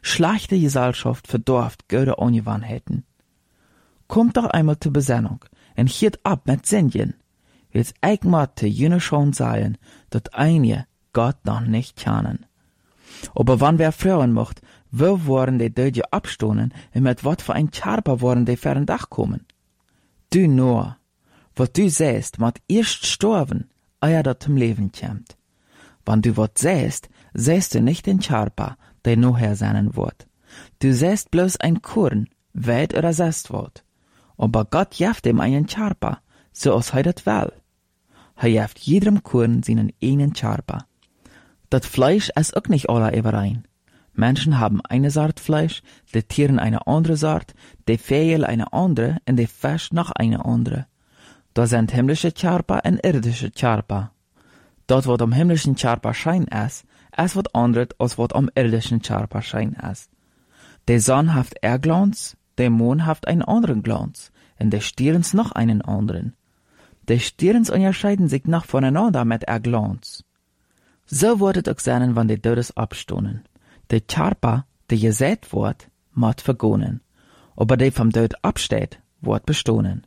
Schlechte Gesellschaft verdorft gute Ungewohnheiten. Kommt doch einmal zur Besinnung und hielt ab mit Sündigen, weil's eigenmatte jene schon seien, dat einige Gott noch nicht kennen. Aber wann wer fragen mocht, wo worden die Döde abstonen und mit wat für ein Charper worden die fern Dach kommen? Du nur, wat du säst, mat erst storven, eer dat zum Leben kämmt. Wann du wat säst, säst du nicht den Charper, der noher sein wird. Du säst bloß ein Korn, weit oder säst wird. Aber Gott jaft ihm einen Charper, so als er dat will. Er jaft jedem Korn seinen einen Charper. Dat Fleisch ist auch nicht aller überein. Menschen haben eine Sort Fleisch, die Tieren eine andere Sort, die Vögel eine andere und die Fisch noch eine andere. Da sind himmlische Charper und irdische Charper. Dort, wat am himmlischen Charper Schein ist wat anderes, als wat am irdischen Charper Schein ist. Der Sonne haft Glanz, der Mond haft einen anderen Glanz, und der Stierens noch einen anderen. Die Stierens unterscheiden sich noch voneinander mit Glanz. So wird es auch sein, wann die Todes abstonen. Der Charper, der gesät wird, mat vergonen, aber der vom Tod absteht, wird bestohnen.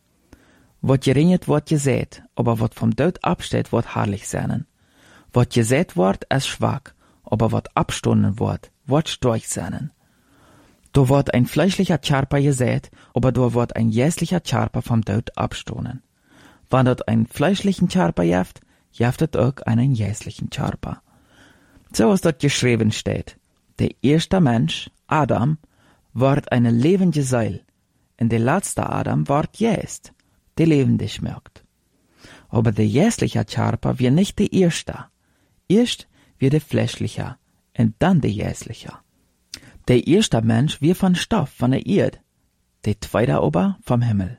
Wat geringet wird gesät, aber wat vom Tod absteht, wird herrlich sein. Wat gesät wird, ist schwach, aber wat abstonen wird stark sein. Da wird ein fleischlicher Charper gesät, aber da wird ein jässlicher Charper vom Tod abstonen. Wann dort ein fleischlichen Charper jaftet auch einen jässlichen Charper. So was dort geschrieben steht. Der erste Mensch, Adam, ward eine lebende Seil, und der letzte Adam ward jäst, der lebendig schmeckt. Aber der jässliche Charper wird nicht der erste. Erst wird der fleischliche, und dann der jässliche. Der erste Mensch wird von Stoff, von der Erde, der zweite aber vom Himmel.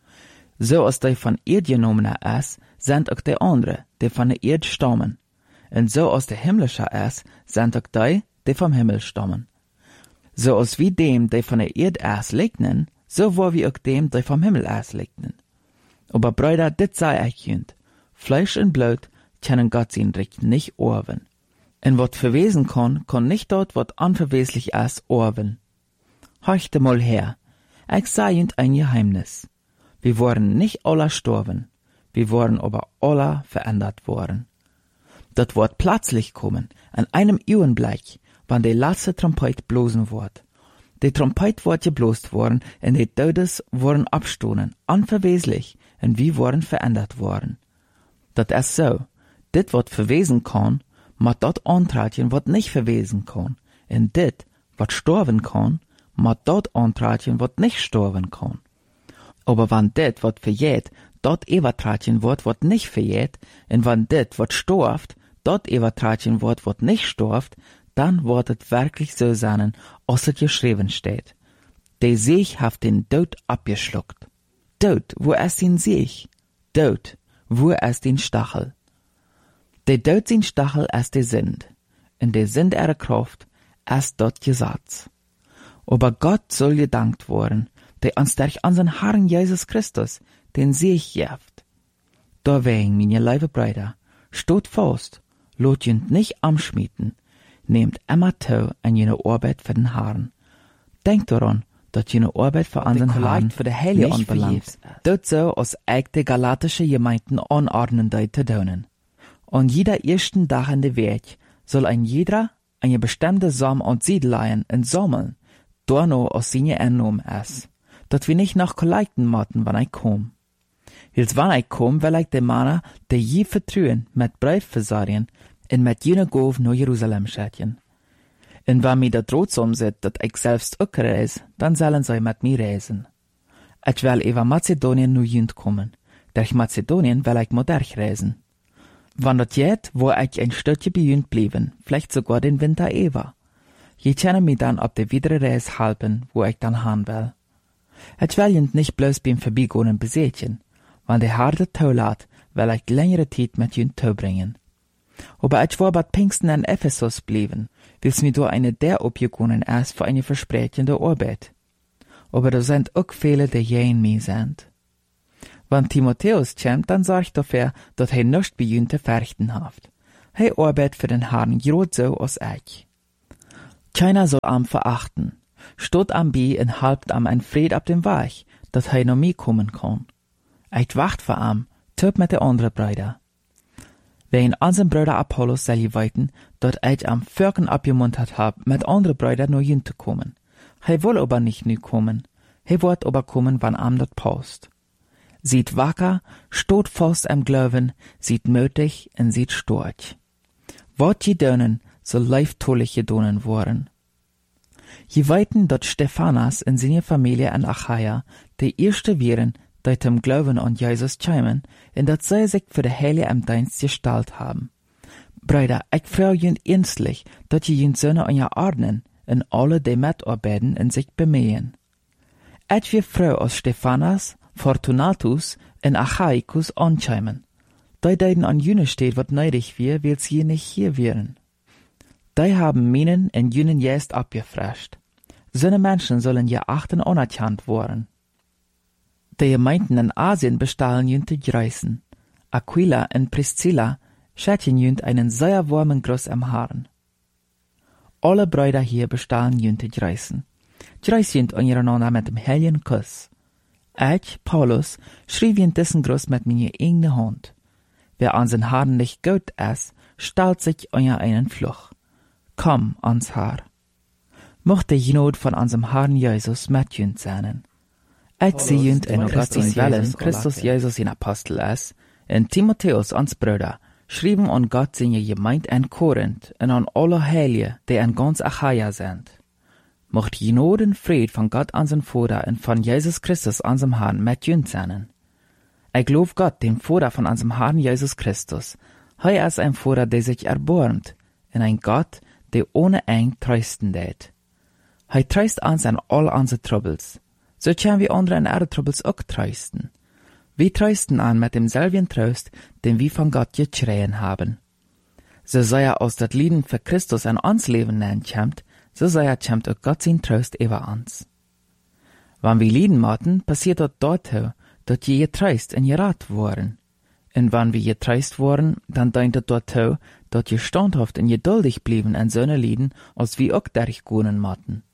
So als der von Erde genommene ist, sind auch die andere, die von der Erde stammen. Und so als der himmlische ist, sind auch die vom Himmel stammen. So als wie dem, der von der Erde ist, legnen, so war wie auch dem, der vom Himmel ist, legnen. Aber Brüder, dit sei ich jünd. Fleisch und Blut können Gott sein Recht nicht orven. Und wat verwesen kann nicht dort, wat unverweslich ist, orven. Horchte mal her, ich sei jünd ein Geheimnis. Wir waren nicht alle gestorben, wir waren aber alle verändert worden. Dat wird plötzlich kommen, an einem Augenblick, wann die letzte Trompet blosen wird. Die Trompet wird geblost worden, und die Todes wurden abstoßen, unverweslich, und wir wurden verändert worden. Dat ist so, dit wat verwesen kann, mat dat antratjen wat nicht verwesen kann, und dit wat sterben kann, mat dat antratjen wat nicht sterben kann. Aber wann dit wat verjäht, dat übertratjen wird wat nicht verjäht, und wann dit wat storft, dat übertratjen wird wat nicht storft, dann wird es wirklich so sein, als es geschrieben steht. Der Sieg hat den Tod abgeschluckt. Tod, wo ist den Sieg? Tod, wo ist den Stachel? Der Tod sein Stachel ist der Sünd, und der Sünd ihre Kraft ist dort Gesetz. Aber Gott soll gedankt worden, der uns durch unseren Herrn Jesus Christus den Sieg gibt. Deswegen, meine liebe Brüder, steht fast, lot jünd nicht amschmieden, nehmt immer zu an jene Arbeit für den Herrn. Denkt daran, dass jene Arbeit für unseren Herrn für die Heilige anbelangt. Dort so als ich die galatische Gemeinden anordnen zu tun. An jeder ersten Tag in der Weg soll ein jeder eine bestimmte Samen und Siedleien sammeln, da noch aus seine Entnommen ist, dass wir nicht nach Kollekten matten, wann ich komm. Jetzt wann ich komm, will ich den Mann, der je vertrauen, mit Brief versorgen, und mit jener Gov nach Jerusalem schätzen. Und wenn mir da trotzdem sieht, dass ich selbst auch reise, dann sollen sie mit mir reisen. Ich will über Mazedonien nur jünd kommen. Durch Mazedonien will ich mit euch reisen. Wann das geht, wo ich ein Stückchen bei jünd blieben, vielleicht sogar den Winter über. Je können mir dann ab der Wiederreise helfen, wo ich dann hin will. Ich will jünd nicht bloß beim Vorbeigehen besetzen. Wenn der Herr das zulässt, will ich längere Zeit mit jünd zubringen. Aber ich war bei Pfingsten in Ephesus blieben, weil's mir da eine der abgegangen ist für eine versprechende Arbeit. Aber da sind auch viele, die je in mir sind. Wenn Timotheus kommt, dann sorgt dafür, dass er nicht bei jünd zu verrichten hat. Er arbeitet für den Herrn gerade so als ich. Keiner soll am verachten. Stot am bi en halbt am ein Fried ab dem Weg, dat hei no mee kommen kann. Eit wacht voor am, töp met de andere Brüder. Wegen unseren Bruder Apollos soll je weten, dat eit am Völken abgemuntert hab, mit andere Brüder no jün zu kommen. Hei will aber nicht nu kommen. Hei wird aber kommen, wann am dat paust. Sieht wacker, stot fast am Glauben, sieht mötig en sieht storch. Wat je dönen, so leiftolich je donen worden. Je weten, dat Stephanas en seine Familie in Achaia de erste wären, die dem Glauben an Jesus kämen, en dat sie sich für de Heilige im Dienst gestalt haben. Brüder, ich frage jünd ernstlich, dat je jünd Söhne an ja ordnen, en alle die mitarbeiten en sich bemühen. Et wir Frau aus Stephanas, Fortunatus en Achaicus ankämen. Die deiden an jüne steht, wat neidig wir, weil sie nicht hier wären. Die haben Minen en jünen jest abgefrescht. Seine Menschen sollen je achten anerkannt worden. Die Gemeinden in Asien bestahlen jünd die Greisen. Aquila en Priscilla schätzen jünd einen sehr warmen Gruß am Haaren. Alle Brüder hier bestahlen jünd die Greisen. Greis jünd untereinander mit dem heiligen Kuss. Ich, Paulus, schrieb jünd dessen Gruß mit meiner eigenen Hand. Wer an den Haaren nicht gut ist, stellt sich unter einen Fluch. Komm ans Haar. Mochte die Not von unserem Herrn Jesus mit jünd sein. Ich sehe jünd in Christus Wellen, Christus Jesus in Apostel ist, in Timotheus ans Bruder, schrieben an Gott seine Gemeinde in Korinth und an alle Heilige, die in ganz Achaia sind. Mocht die Not und Fried von Gott unseren Vater und von Jesus Christus unserem Herrn mit jünd sein. Ich glaub Gott, dem Vater von unserem Herrn Jesus Christus. Er ist ein Vater, der sich erbarmt, und ein Gott, der ohne Eng trösten tät. Er tröst uns an all unsere Troubles. So können wir andere in ihre Troubles auch trösten. Wir trösten an mit demselben Trost, den wir von Gott geschrien haben. So sei aus dat Lieden für Christus an uns Leben nennen kommt, so sei kommt auch Gott sein Trost über uns. Wenn wir Lieden machen, passiert dort, dat je getröst en gerat worden. En wann wir getröst worden, dann deint het dort dat je standhaft en geduldig blieben en sonne Lieden, als wir auch derich gonen matten.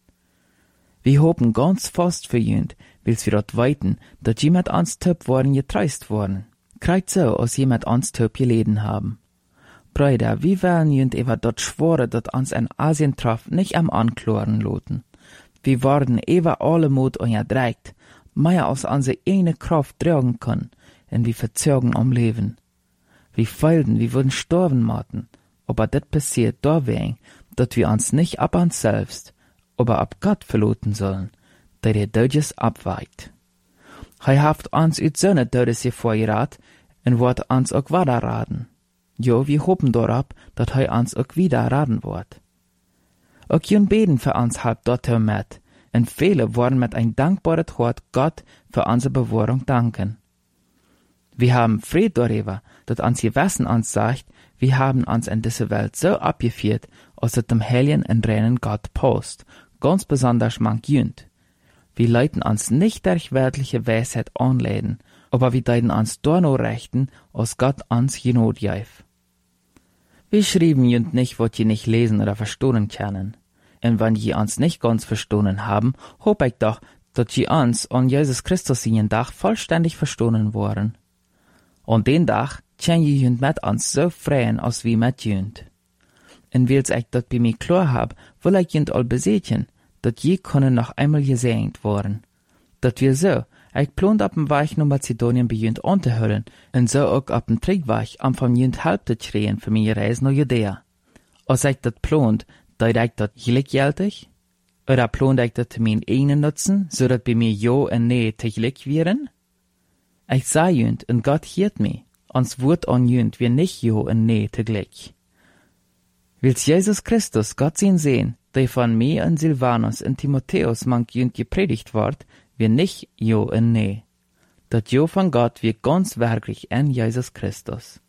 Wir hopen ganz fast für jünd, wils wir dort weiten, dat je mit ans Töp worden getröst worden. Kreit so, als je mit ans Töp geleden haben. Brüder, wie wollen jünd ewa dort schwore, dat ans in Asien traf, nicht am Ankloren loten. Wir worden ewa alle Mut unterdrückt, mehr als unsere eine Kraft tragen können, und wir verzögen am Leben. Wir feilden, wir würden sterben maten, aber das passiert deswegen, dass wir uns nicht ab uns selbst, aber ab Gott verloten sollen, der Deutsches abweicht. Haft uns ut seine Deutsches vorgerat, und wird uns auch weiter raten. Jo, wir hoffen darauf, dass uns auch wieder raten wird. Auch jün beten für uns halb dort mit, und viele wollen mit ein dankbares Wort Gott für unsere Bewahrung danken. Wir haben Fried darüber, dass uns Gewissen uns sagt, wir haben uns in dieser Welt so abgeführt, als es dem heiligen und reinen Gott passt, ganz besonders manch jünd. Wir leiten uns nicht durch weltliche Weisheit anleiten, aber wir deuten uns da nur rechten, als Gott uns Genot gäf. Wir schrieben jünd nicht, was je nicht lesen oder verstehen können. Und wenn je uns nicht ganz verstanden haben, hoff ich doch, dass je uns an Jesus Christus seinen Tag vollständig verstanden worden. Und den Tag können je jünd mit uns so freien, als wie mit jünd. Und wils ich dat bei mir klar hab, will ich jünd all besetzen, dat je können noch einmal gesegnet worden. Dat wir so, ich plant ab dem Weg nach Mazedonien bei jünd unterhören, und so auch ab dem Triebweg am von jünd halbtet schreien für meine Reise nach Judäa. Als ich dat plant, deut ich dat gleichgültig? Oder plant ich dat zu meinen eigenen Nutzen, so dat bei mir ja und nee teglich wären? Ich sah jünd, und Gott hiert mich, ans Wort an jünd wir nicht ja und nee teglich. Wils Jesus Christus Gott sein sehen, der von mir und Silvanus und Timotheus manch jünd gepredigt ward, wir nicht ja und nee. Dat ja von Gott wir ganz wirklich in Jesus Christus.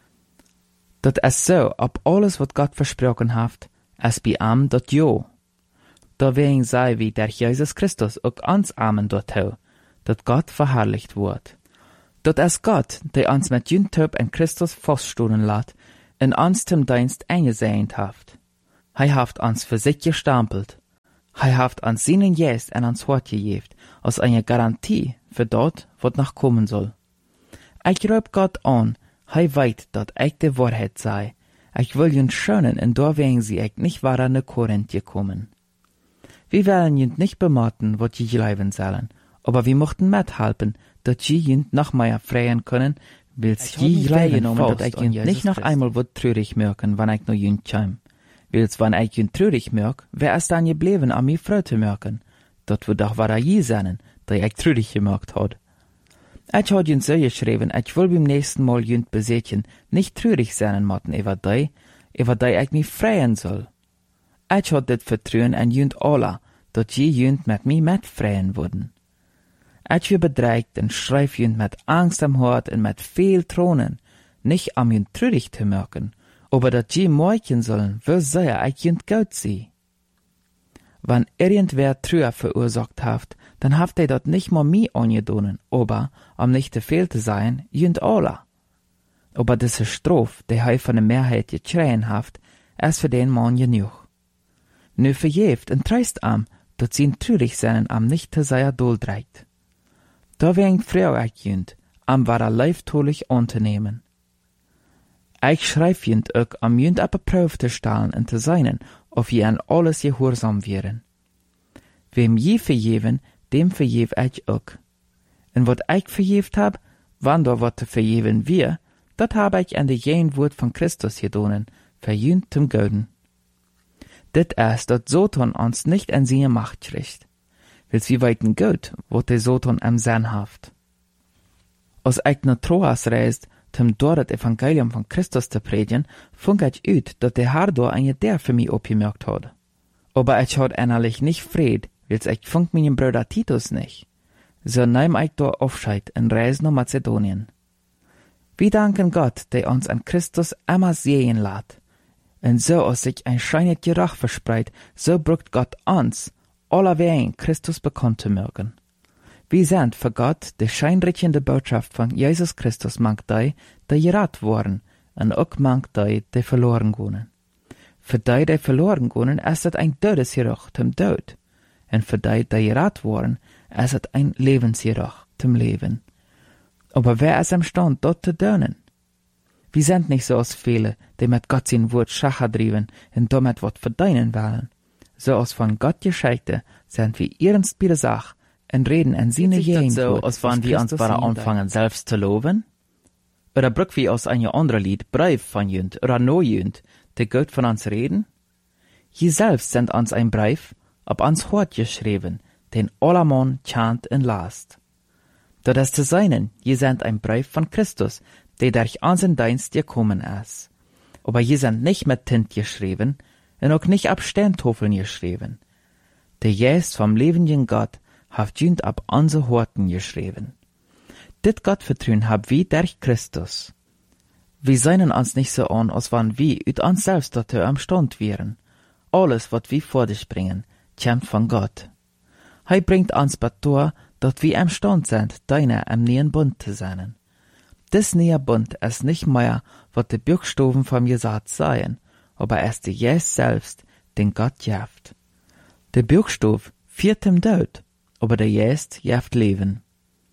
Dat ist so, ob alles, was Gott versprochen hat, es bei am dat ja. Deswegen sei wie der Jesus Christus auch ans Amen dort hau, dat Gott verherrlicht wird. Dat ist Gott, der uns mit jünd Töp in Christus feststehen lässt, in uns zum Dienst eingesehnt haft. Hij haft ans für sich gestampelt. Hij haft ans seinen Geist en ans Hort gegeft, als eine Garantie für dort, wat noch kommen soll. Ich rüb Gott an, hij weet dat ich de Wahrheit sei. Ich will jünd schönen, en da wegen sie ich nicht wahr an de Korinth gekommen. Wir wollen jünd nicht bematen, wat je bleiben sollen, aber wir mochten mithelfen, dat je jünd noch mehr freien können, wils je bleiben, dat ich jünd nicht noch einmal wat traurig merken, wann ich no jünd käm. Wils wann ich jünd traurig merk, wer ist dann geblieben, an mir Freude merken? Dat wird doch wahr je sein, da ich traurig gemerkt hat. Ich had jünd so geschrieben, ich will beim nächsten Mal jünd besetzen, nicht traurig sein motten über die ich mich freien soll. Ich had dit Vertrauen an jünd alle, dat je jünd mit mir mitfreien würden. Ich wir bedreigt und schreib jünd mit Angst am Hort und mit viel Tronen, nicht am jünd traurig zu merken, aber dat je morgen sollen, wo sehr ich jünd gut sie. Wenn irgendwer Trauer verursacht haft, dann haft dat nicht mal mir angedonen, aber, um nicht zu viel zu sein, jünd alle. Aber diese Strophe, die hei von der Mehrheit geschreien haft, ist für den Mann genug. Nu verjeft und treist am, dat sie traurig sein am nicht zu sehr doldreigt. Da wegen Frau ich jünd, am war leiftolich anzunehmen. Ich schreib jünd auch am jünd ab Prüf zu stellen und zu seinen, of je an alles gehorsam wären. Wem je verjeven, dem verjev ich auch. Und wat ich verjeft hab, wann da wat zu verjeven wir, dat hab ich an de jen Wort von Christus gedonen, verjünd zum Göden. Dit ist, dat Satan uns nicht an seine Macht kriegt. Wils wie weiten Gott, wat der Satan am Sinn haft. Als ich nach Troas reist, zum dort das Evangelium von Christus zu predigen, funk ich ut, dat der Herr da eine der für mich abgemerkt hat. Aber ich had innerlich nicht Fried, wils ich funk meinen Bruder Titus nicht. So nehm ich da Aufscheid und reis nach Mazedonien. Wir danken Gott, der uns an Christus immer sehen lässt. Und so als sich ein scheinet Gerach verspreit, so brucht Gott uns, allerwein Christus bekannt zu mögen. Wir sind für Gott die scheinrichende Botschaft von Jesus Christus mank die gerat worden, und auch mank die verloren gehen. Für die verloren gehen, ist es ein Todesgeruch zum Tod. Und für die gerat worden, ist es ein Lebensgeruch zum Leben. Aber wer ist imstand, dort zu tun? Wir sind nicht so als viele, die mit Gott sein Wort Schacher drieben und damit was verdienen wollen. So als von Gott Gescheite sind wir ernst bei der Sache und reden in seine Jehn. So, als wann wir uns bara anfangen, selbst zu loben? Oder brück wir aus einem anderen Lied, Brief von jünd oder no jünd, der Gott von uns reden? Je selbst sind uns ein Brief, ob uns Hort geschrieben, den allermann chant und last. Dat ist zu seinen, je sind ein Brief von Christus, der durch unseren Dienst gekommen ist. Aber je sind nicht mit Tint geschrieben, und auch nicht ab Steintafeln geschrieben. Der Geist vom lebenden Gott hat jünd ab unsere Horten geschrieben. Dit Gottvertrauen hab wir durch Christus. Wir seien uns nicht so an, als wann wir ut uns selbst dazu am Stand wären. Alles, was wir vor dich bringen, kommt von Gott. Hij bringt uns betor, dat wir am Stand sind, deiner am neuen Bund zu sein. Dis neue Bund ist nicht mehr, was die Buchstaben vom Gesetz seien, aber es der Geist selbst, den Gott jaft. Der Buchstab führt dem Tod, aber der Geist jaft Leben.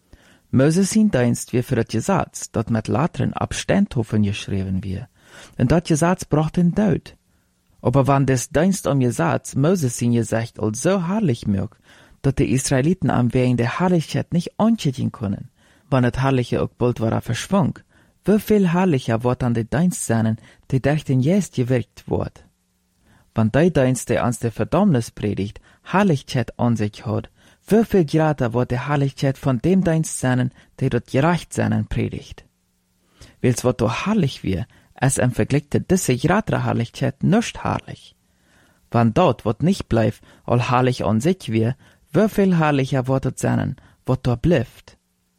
Moses sein Dienst wie für das Gesetz, dat mit Latren ab Steintafeln geschrieben wird, und dat Gesetz braucht den Tod. Aber wann des Dienst Gesetz Moses sein Gesicht als so herrlich mögt, dat die Israeliten am wegen der Herrlichkeit nicht anschätzen können, wann das Herrliche auch bald war verschwung, wie viel herrlicher wird an die Dienst sein, die durch den Geist gewirkt wird. Wenn der Dienst, der uns der Verdammnis predigt, Herrlichkeit an sich hat, wie viel greater wird die Herrlichkeit von dem Dienst sein, der dort gerecht sein predigt. Wils wat do herrlich wir, es im Vergleich zu diese greater Herrlichkeit nicht herrlich. Wenn dort wat nicht bleibt, all herrlich an sich wir, wie viel herrlicher wird es sein, wat da bleibt.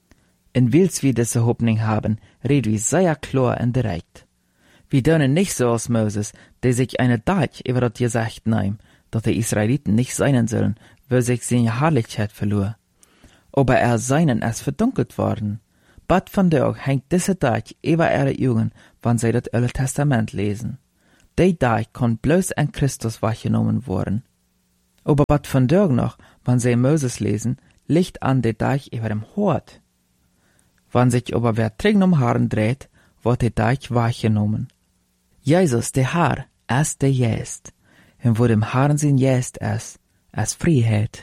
In wils wir diese Hoffnung haben, reden wir sehr klar und direkt. Wir dürfen nicht so als Moses, der sich eine Tat über das Gesicht nahm, dass die Israeliten nicht sein sollen, wo sich seine Herrlichkeit verlor. Aber seinen ist verdunkelt worden. Bad von der hängt diese Tat über ihre Augen, wann sie das Alte Testament lesen. die Deich kon bloß an Christus wahrgenommen worden. Aber wat vandaag noch, wann sie Moses lesen, liegt an de Deich über dem Hort. Wann sich aber wer dringend um Haaren dreht, wird de Deich wahrgenommen. Jesus, der Herr, ist der Jest, und wo dem Herrn sein Jest ist Freiheit.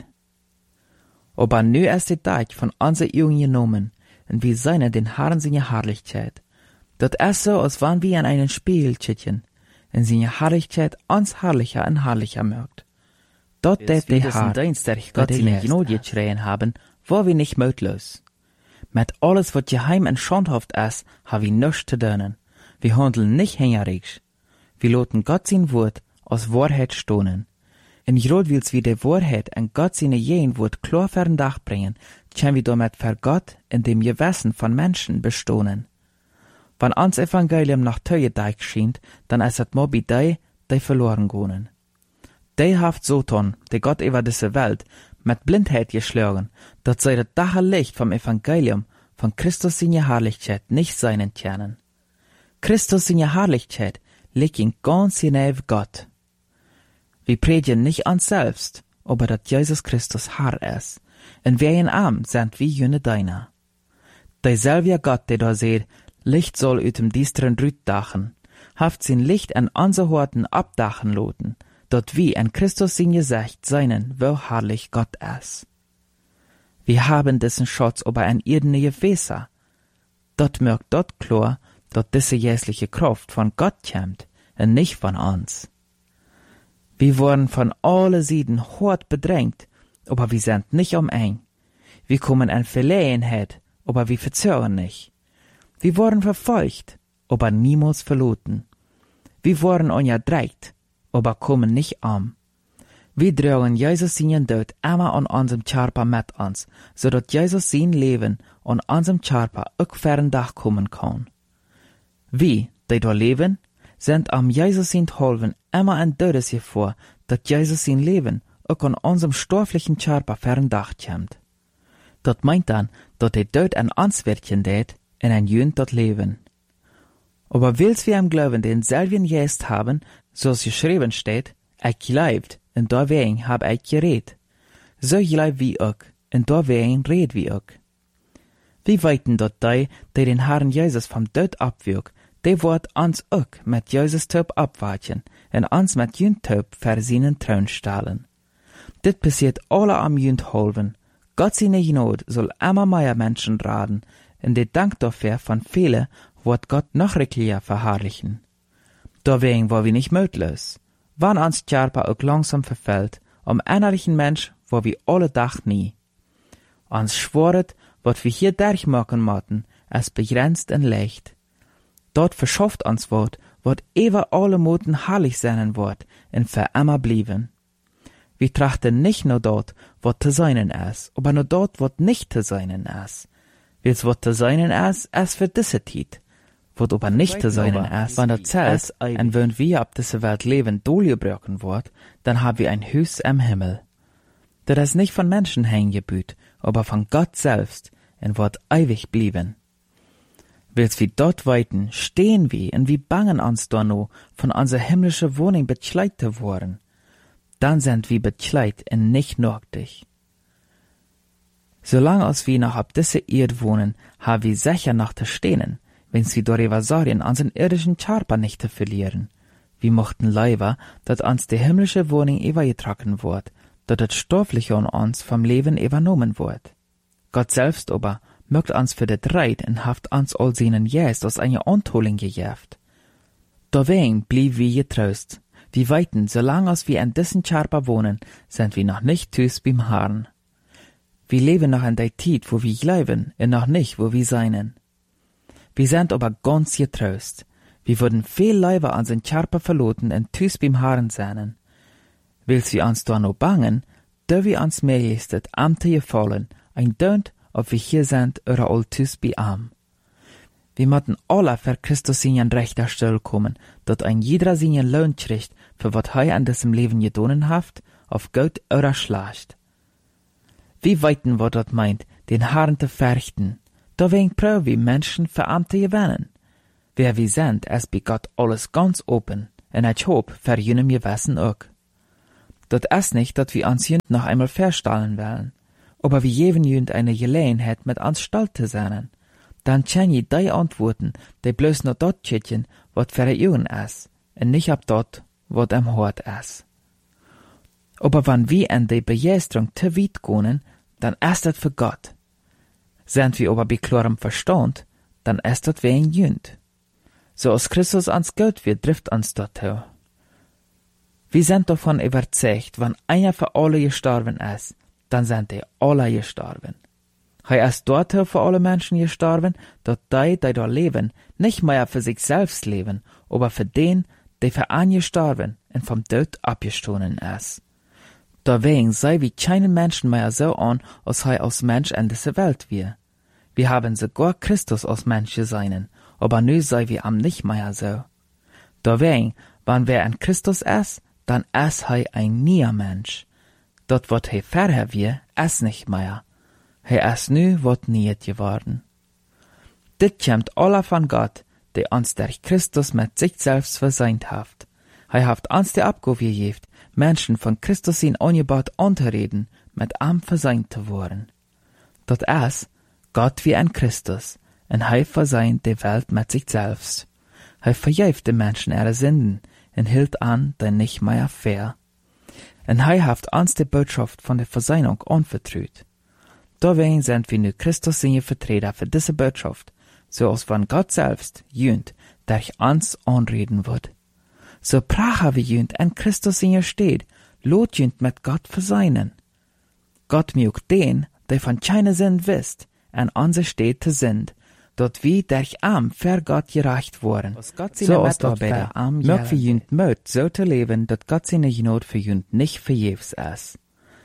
Aber nu ist der Deich von unser Jungen genommen, und wir seien den Herrn seine Herrlichkeit. Dat ist so, als wann wir an einen Spiegel schütten, und seine Herrlichkeit uns herrlicher und herrlicher mögt. Dort der Herr, Gott seine Gnade geschreien haben, war wir nicht möglich. Mit alles, was geheim und schandhaft ist, haben wir nichts zu tun. Wir handeln nicht hängerig. Wir lassen Gott sein Wort als Wahrheit stohnen. Und gerade weil wir die Wahrheit und Gott seine Jen Wort klar für den Dach bringen, können wir damit für Gott in dem Gewissen von Menschen bestohnen. Wenn uns Evangelium nach Teuedeich scheint, dann ist es mal bei die verloren gehen. Die haft Satan, der Gott über diese Welt, mit Blindheit geschlagen, dass sie das dache Licht vom Evangelium von Christus seine Herrlichkeit nicht seinen kennen. Christus seine Herrlichkeit liegt in ganz hinein Gott. Wir predigen nicht uns selbst, aber dass Jesus Christus Herr ist, und wir in Arm sind wie jene Deiner. Derselbe Gott, der da seht, Licht soll ut dem distren Rüt dachen, haft sein Licht an unser Horten abdachen loten, dort wie an Christus sein Gesicht seinen, wo herrlich Gott ist. Wir haben diesen Schatz aber an irdene Gefäße. Dort merkt dort klar, dort diese jährliche Kraft von Gott kommt, und nicht von uns. Wir wurden von alle Seiten hart bedrängt, aber wir sind nicht eng. Wir kommen an Verlegenheit, aber wir verzögern nicht. Wir wurden verfolgt, aber niemals verloren. Wir wurden unterdrückt, aber kommen nicht Wir tragen Jesus seinen Tod immer an unserem Körper mit uns, so dass Jesus sein Leben an unserem Körper auch für den Tag kommen kann. Wir, die da leben, sind am Jesus sein Holven immer ein Todesgefahr, dass Jesus sein Leben auch an unserem stofflichen Körper für den Tag kommt. Das meint dann, dass der Tod an uns wirken tät, in ein Jünd dort leben. Aber wills wir am Glauben denselben Geist haben, so es geschrieben steht, ich gleibt, und deswegen hab ich geredet. So gleibt wie auch, und deswegen red wie auch. Wir weiten dort die den Herrn Jesus vom Tod abwürg, die wird uns auch mit Jesus Tod abwarten, und uns mit Jünd Tod für seinen Thron stellen. Dit passiert alle am Jünd holven. Gott seine Gnade soll immer mehr Menschen raten, und der Dank dafür von vielen wird Gott noch reichlicher verherrlichen. Deswegen war wir nicht möglich. Wann uns Körper auch langsam verfällt, innerlichen Mensch war wir alle Tag nie. Uns schworet, was wir hier durchmachen mochten, es begrenzt und leicht. Dort verschafft uns wird ewer alle Moten herrlich sein wird und für immer blieben. Wir trachten nicht nur dort, was zu seinen ist, aber nur dort, was nicht zu seinen ist. Wils wat te seinen is für diese Zeit. Wat aber nicht zu seinen ist, wenn der Zeit, und wenn wir ab dieser Welt leben, durchgebrochen wird, dann haben wir ein Haus im Himmel. Das ist nicht von Menschen hängebüht, aber von Gott selbst, und wird ewig blieben. Wils wir dort weiten, stehen wir, und wir bangen uns da noch, von unserer himmlischen Wohnung bekleidet zu worden. Dann sind wir bekleidet und nicht nötig. Solange als wir noch ab dieser Erde wohnen, haben wir sicher noch zu stehen, wenn sie darüber sorgen, unseren irdischen Körper nicht zu verlieren. Wir mochten leider, dass uns die himmlische Wohnung übergetragen wird, dass das stoffliche an uns vom Leben übernommen wird. Gott selbst aber mögt uns für das Reit und haft uns all seinen Geist aus einer Antoling gejäft. Deswegen blieb wir getrost. Wir weiten, solange als wir in diesen Körper wohnen, sind wir noch nicht tüß beim Herrn. Wir leben noch in der Zeit, wo wir leben, und noch nicht, wo wir seien. Wir sind aber ganz getrost. Wir würden viel lieber unseren Körper verloten und tüß beim Herrn sein. Wils wir uns da noch bangen, da wir uns möglichst das Amte gefallen, ein Dönt, ob wir hier sind oder all tüß bei am. Wir möchten alle für Christus seinen Rechter Stelle kommen, dass ein jeder seinen Lohn kriegt, für was an diesem Leben gedonen haft, auf gut oder schlecht. Wie weiten wir dort meint, den Herrn zu fürchten, deswegen brauchen wir Menschen für Amte gewinnen. Wer wir sind, ist bei Gott alles ganz open, en ich hoop, für jünem Gewissen auch. Dat ist nicht, dat wir uns jünd noch einmal verstellen wollen, aber wie jeden jünd eine Gelegenheit mit uns stall zu sein, dann kann je die antworten, die bloß noch dort tschitchen, wat für die Augen ist, und nicht ab dort, wat am Hort ist. Aber wenn wir in die Begeisterung zu weit gehen, dann ist das für Gott. Sind wir aber bei klarem Verstand, dann ist das wie ein Jünd. So als Christus ans Geld wird, trifft uns dorthin. Wir sind davon überzeugt, wenn einer für alle gestorben ist, dann sind die alle gestorben. Er ist dorthin für alle Menschen gestorben, dass die da leben, nicht mehr für sich selbst leben, aber für den, der für einen gestorben und vom Tod abgestoßen ist. Deswegen sei wie keinen Menschen mehr so an, als als Mensch in dieser Welt wir. Wir haben sogar Christus als Mensch gesehen, aber nu sei wir am nicht mehr so. Deswegen, wenn wer in Christus ist, dann ist ein neuer Mensch. Dort wat vorher wir, ist nicht mehr. Ist nu wat niet geworden. Dit kommt alle von Gott, der uns durch Christus mit sich selbst verseint hat. Hat uns die Abgabe gegeben, Menschen von Christus in Angebot anzureden, mit ihm verseint zu worden. Dort ist Gott wie ein Christus, und verseint die Welt mit sich selbst. Verjäft den Menschen ihre Sünden, und hielt an, denn nicht mehr fair. Und hat uns die Botschaft von der Versöhnung anvertraut. Deswegen sind wir nu Christus seine Vertreter für diese Botschaft, so als wenn Gott selbst jünd durch uns anreden wird. So prachen wir jünd in Christus in ihr steht, lot jünd mit Gott versöhnen. Gott mögt den, der von keine Sinn wisst, an unser steht zu sind, dort wie durch Arm für Gott gereicht worden. So als dabei der Arm mögt wir jünd mögt so zu leben, dass Gott seine Gnade für jünd nicht vergebens ist.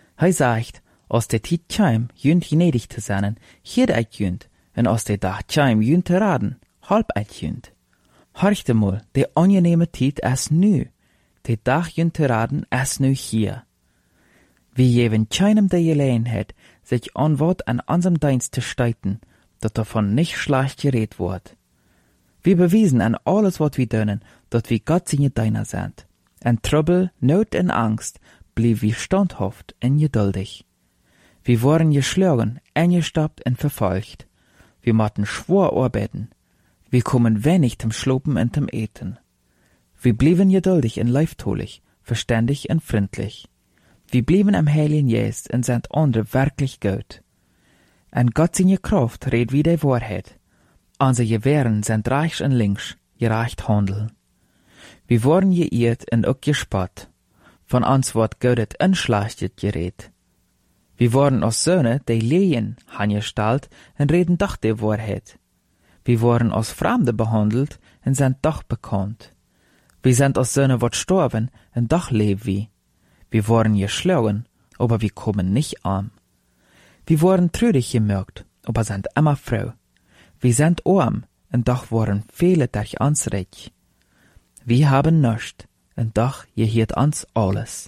Sagt, aus der Tid käm, jünd gnädig zu sein, hier eit jünd, und aus der Dach käm, jünd zu raden, halb eit jünd. Horchte mal, der angenehme Tid ist nu, der Dach jünd zu raden ist nu hier. Wie jewen keinem der Gelegenheit, sich an Wort an unserem Dienst zu steiten, dat davon nicht schlecht geredet wird. Wir bewiesen an alles, was wir tun, dat wir Gott seine Diener sind. In Trouble, Not und Angst blieb wir standhaft und geduldig. Wir wurden geschlagen, eingestoppt und verfolgt. Wir mussten schwer arbeiten. Wir kommen wenig zum Schlopen und zum Eten. Wir blieben geduldig und leiftolig, verständig und freundlich. Wir blieben am Heiligen Geist und sind andere wirklich gut. Und Gott seine Kraft redet wie die Wahrheit. Unsere Gewehren sind rechts und links, gerecht handeln. Wir wurden geirrt und auch gespott. Von uns wird Gott unschlechtet geredet. Wir wurden als Söhne, die Lehen angestellt und reden doch die Wahrheit. Wir wurden als Fremde behandelt und sind doch bekannt. Wir sind als Söhne wat gestorben und doch leben wir. Wir wurden geschlagen, aber wir kommen nicht arm. Wir wurden trürig gemerkt, aber sind immer froh. Wir sind arm und doch wurden viele durch uns reich. Wir haben nichts und doch gehört uns alles.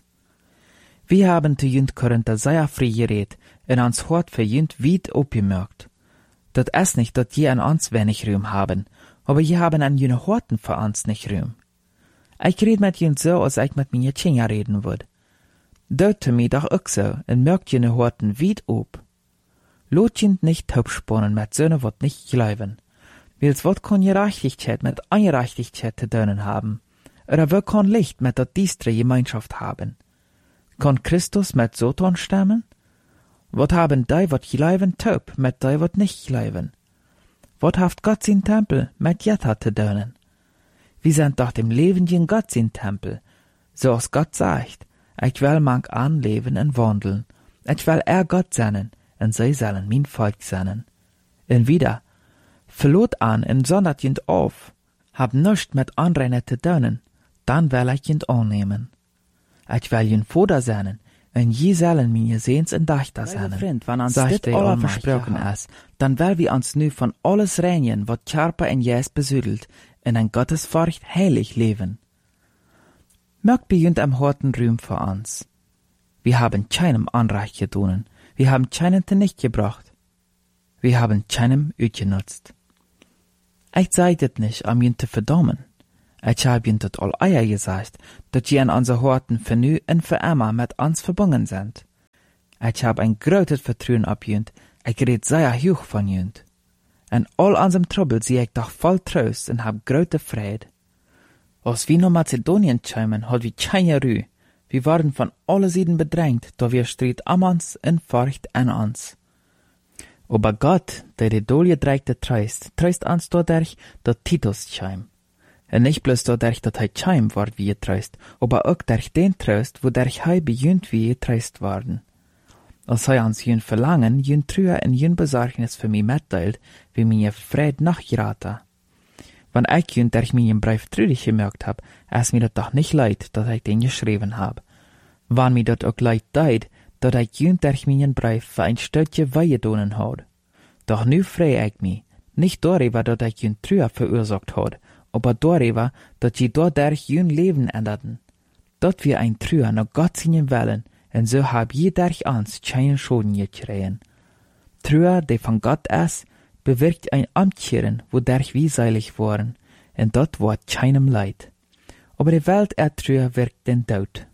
Wir haben zu jünd Korinther sehr frei geredet und uns Hort für jünd weit abgemerkt. Das ist nicht, dass je an uns wenig Ruhm haben, aber je haben an jene Horten für uns nicht Ruhm. Ich red mit jünd so, als ich mit mir Kinder reden würd. Deute mir doch auch so und merkt jene Horten weit ab. Lot jünd nicht hübsponnen mit Söhne, wat nicht glauben. Wils wat kann Gerechtigkeit mit Ungerechtigkeit zu tun haben? Oder wo kann Licht mit der diestre Gemeinschaft haben? Kann Christus mit Satan stammen? Wat haben die, wat glauben, taub, mit die, wat nicht glauben? Wat haft Gott sein Tempel mit Jetta zu tun? Wir sind doch dem lebenden Gott sein Tempel. So als Gott sagt, ich will manch anleben und wandeln. Ich will Gott sein, und sie sollen mein Volk sein. Und wieder, verlot an und sondert jünd auf, hab nichts mit anderen zu tun, dann will ich jünd annehmen. Ich will jünd Vater sein, und je sollen mir Sehens und Dächter sein. Wenn uns dit alle versprochen ist, dann will wir uns nu von alles reinigen, wat Körper und Geist besüdelt, in ein Gottesfurcht heilig leben. Mögt bei jünd am harten Ruhm für uns. Wir haben keinem Anrecht getan, wir haben keinen nicht gebracht. Wir haben keinem ausgenutzt. Ich sage das nicht, um ihn zu verdammen. Ich hab ihnen dat all eier gesagt, dat je an onze Horten für nu en für immer mit uns verbunden sind. Ich hab ein großes Vertrauen ab jünt, ich red sehr hoch von jünt. En all unserem Trouble sieh ich doch voll Trost und hab große Freude. Als wir nach Mazedonien kämen, hat wir keine Ruhe. Wir waren von alle Seiten bedrängt, da wir stritt am uns und Furcht an uns. Aber Gott, der die Dolje dreigte treust uns dadurch, dat Titus käm. En nicht bloß dadurch, dat hei käm ward wie getreust, aber auch durch den Trost, wodurch hei bejünt wie getreust worden. Als hei uns jün Verlangen, jün Trühe en jün Besorgnis für mich mitteilt, wie mir Fried nachgeraten. Wenn ich jün durch meinen Brief trüdig gemerkt hab, es mir dat doch nicht leid, dat ich den geschrieben hab. Wann mir dat auch leid deid, dat ich jün durch meinen Brief für ein Stückchen weigedonen had. Doch nu freu ich mich, nicht darüber, dat ich jün Trühe verursacht had, aber darüber, dat je dadurch jün Leben änderten. Dat wir ein Trühe nach Gott singen wollen, en so hab je durch uns keinen Schaden gekriegen. Trühe, die von Gott ist, bewirkt ein Amtkehren, wodurch wir seilig waren, und dort war keinem Leid. Aber die Welt Trühe wirkt den Tod.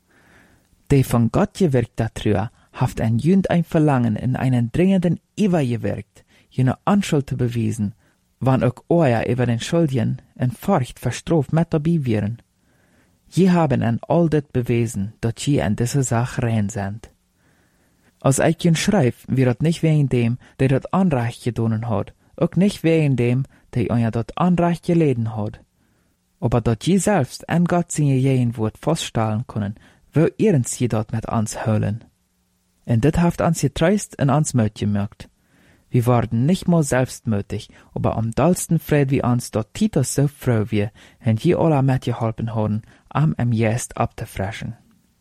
Die von Gott gewirkte Trühe haft ein Jünd ein Verlangen in einen dringenden Iver gewirkt, jene Anschuld zu bewiesen, wann auch euer über den Schuldigen in Furcht verstroft mit dabei wären. Je haben an all das bewiesen, dat je an diese Sache rein sind. Als ich jün schreib, wird dat nicht wegen dem, der dat Anrecht gedonen hat, auch nicht wegen dem, der euer dat Anrecht geleden hat. Aber dat je selbst an Gott seine jeden Wort feststellen können, wo ihrens je dort mit uns holen. Und dit haft uns getreust und uns möt gemerkt. Wir waren nicht mal selbstmütig, aber am dollsten Fried wie uns dort Titus so froh wir, und je alle mitgeholfen haben, Jest abzufressen.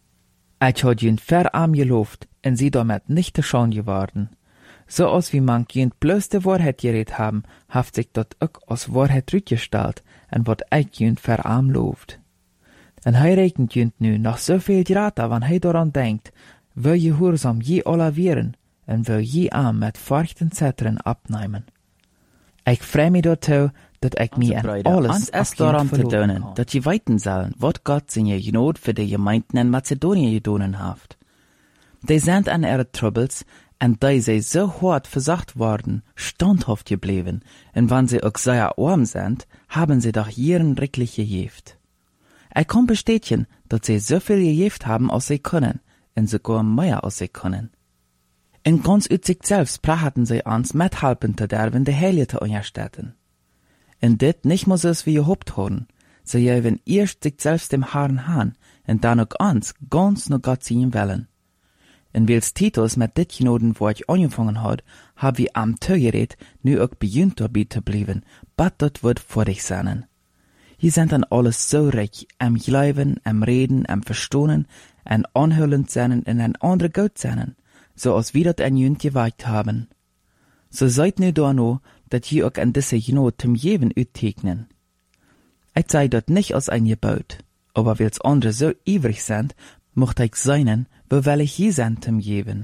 Ich had jün verarm gelobt, und sie damit nicht zu schon geworden. So als wie man jün bloß die Wahrheit geredet haben, haft sich dort auch als Wahrheit rückgestellt, und wat ich jün verarm lobt. Und hei regnet jün nu noch so viel Grata, wann hei daran denkt, wo gehorsam je alle wären, und wo je arm mit Furcht und Zittern abnehmen. Ich freu mich dazu, dat ich mir an alles erst daran zu tun, dat je weiten sollen, wat Gott seine Not für die Gemeinden in Mazedonien gedonen haft. Die sind an ihre Troubles, und da sie so hart versacht worden, standhaft geblieben, und wenn sie auch sehr arm sind, haben sie doch ihren wirklich gejeft. Ich kann bestätigen, dass sie so viel gejeft haben, als sie können, und sogar mehr als sie können. In ganz ut sich selbst prachten sie uns mithelfen zu derben die Heilige zu unterstützen. Und dit nicht muss es wie gehobt haben, sie geben erst sich selbst dem Herrn han, und dann auch uns ganz nur Gott sehen wollen. Und wils Titus mit dit Genoden, wo ich angefangen hat, hab wir am Tögered nu auch bejünt dabei zu bleiben, bat dort wird vor dich sein. Hier sind dann alles so reich, am Glauben, am Reden, am Verstohnen, an Anhören sein und an andere Gott sein, so als wir dat an jünt gewagt haben. So seid nu da no, dat je auch an diese Genot zum Jeven uttegnen. Ich sei dort nicht als ein Gebot, aber wils andere so ivrig sind, mocht ich seinen, weil ich je sind zum Jeven.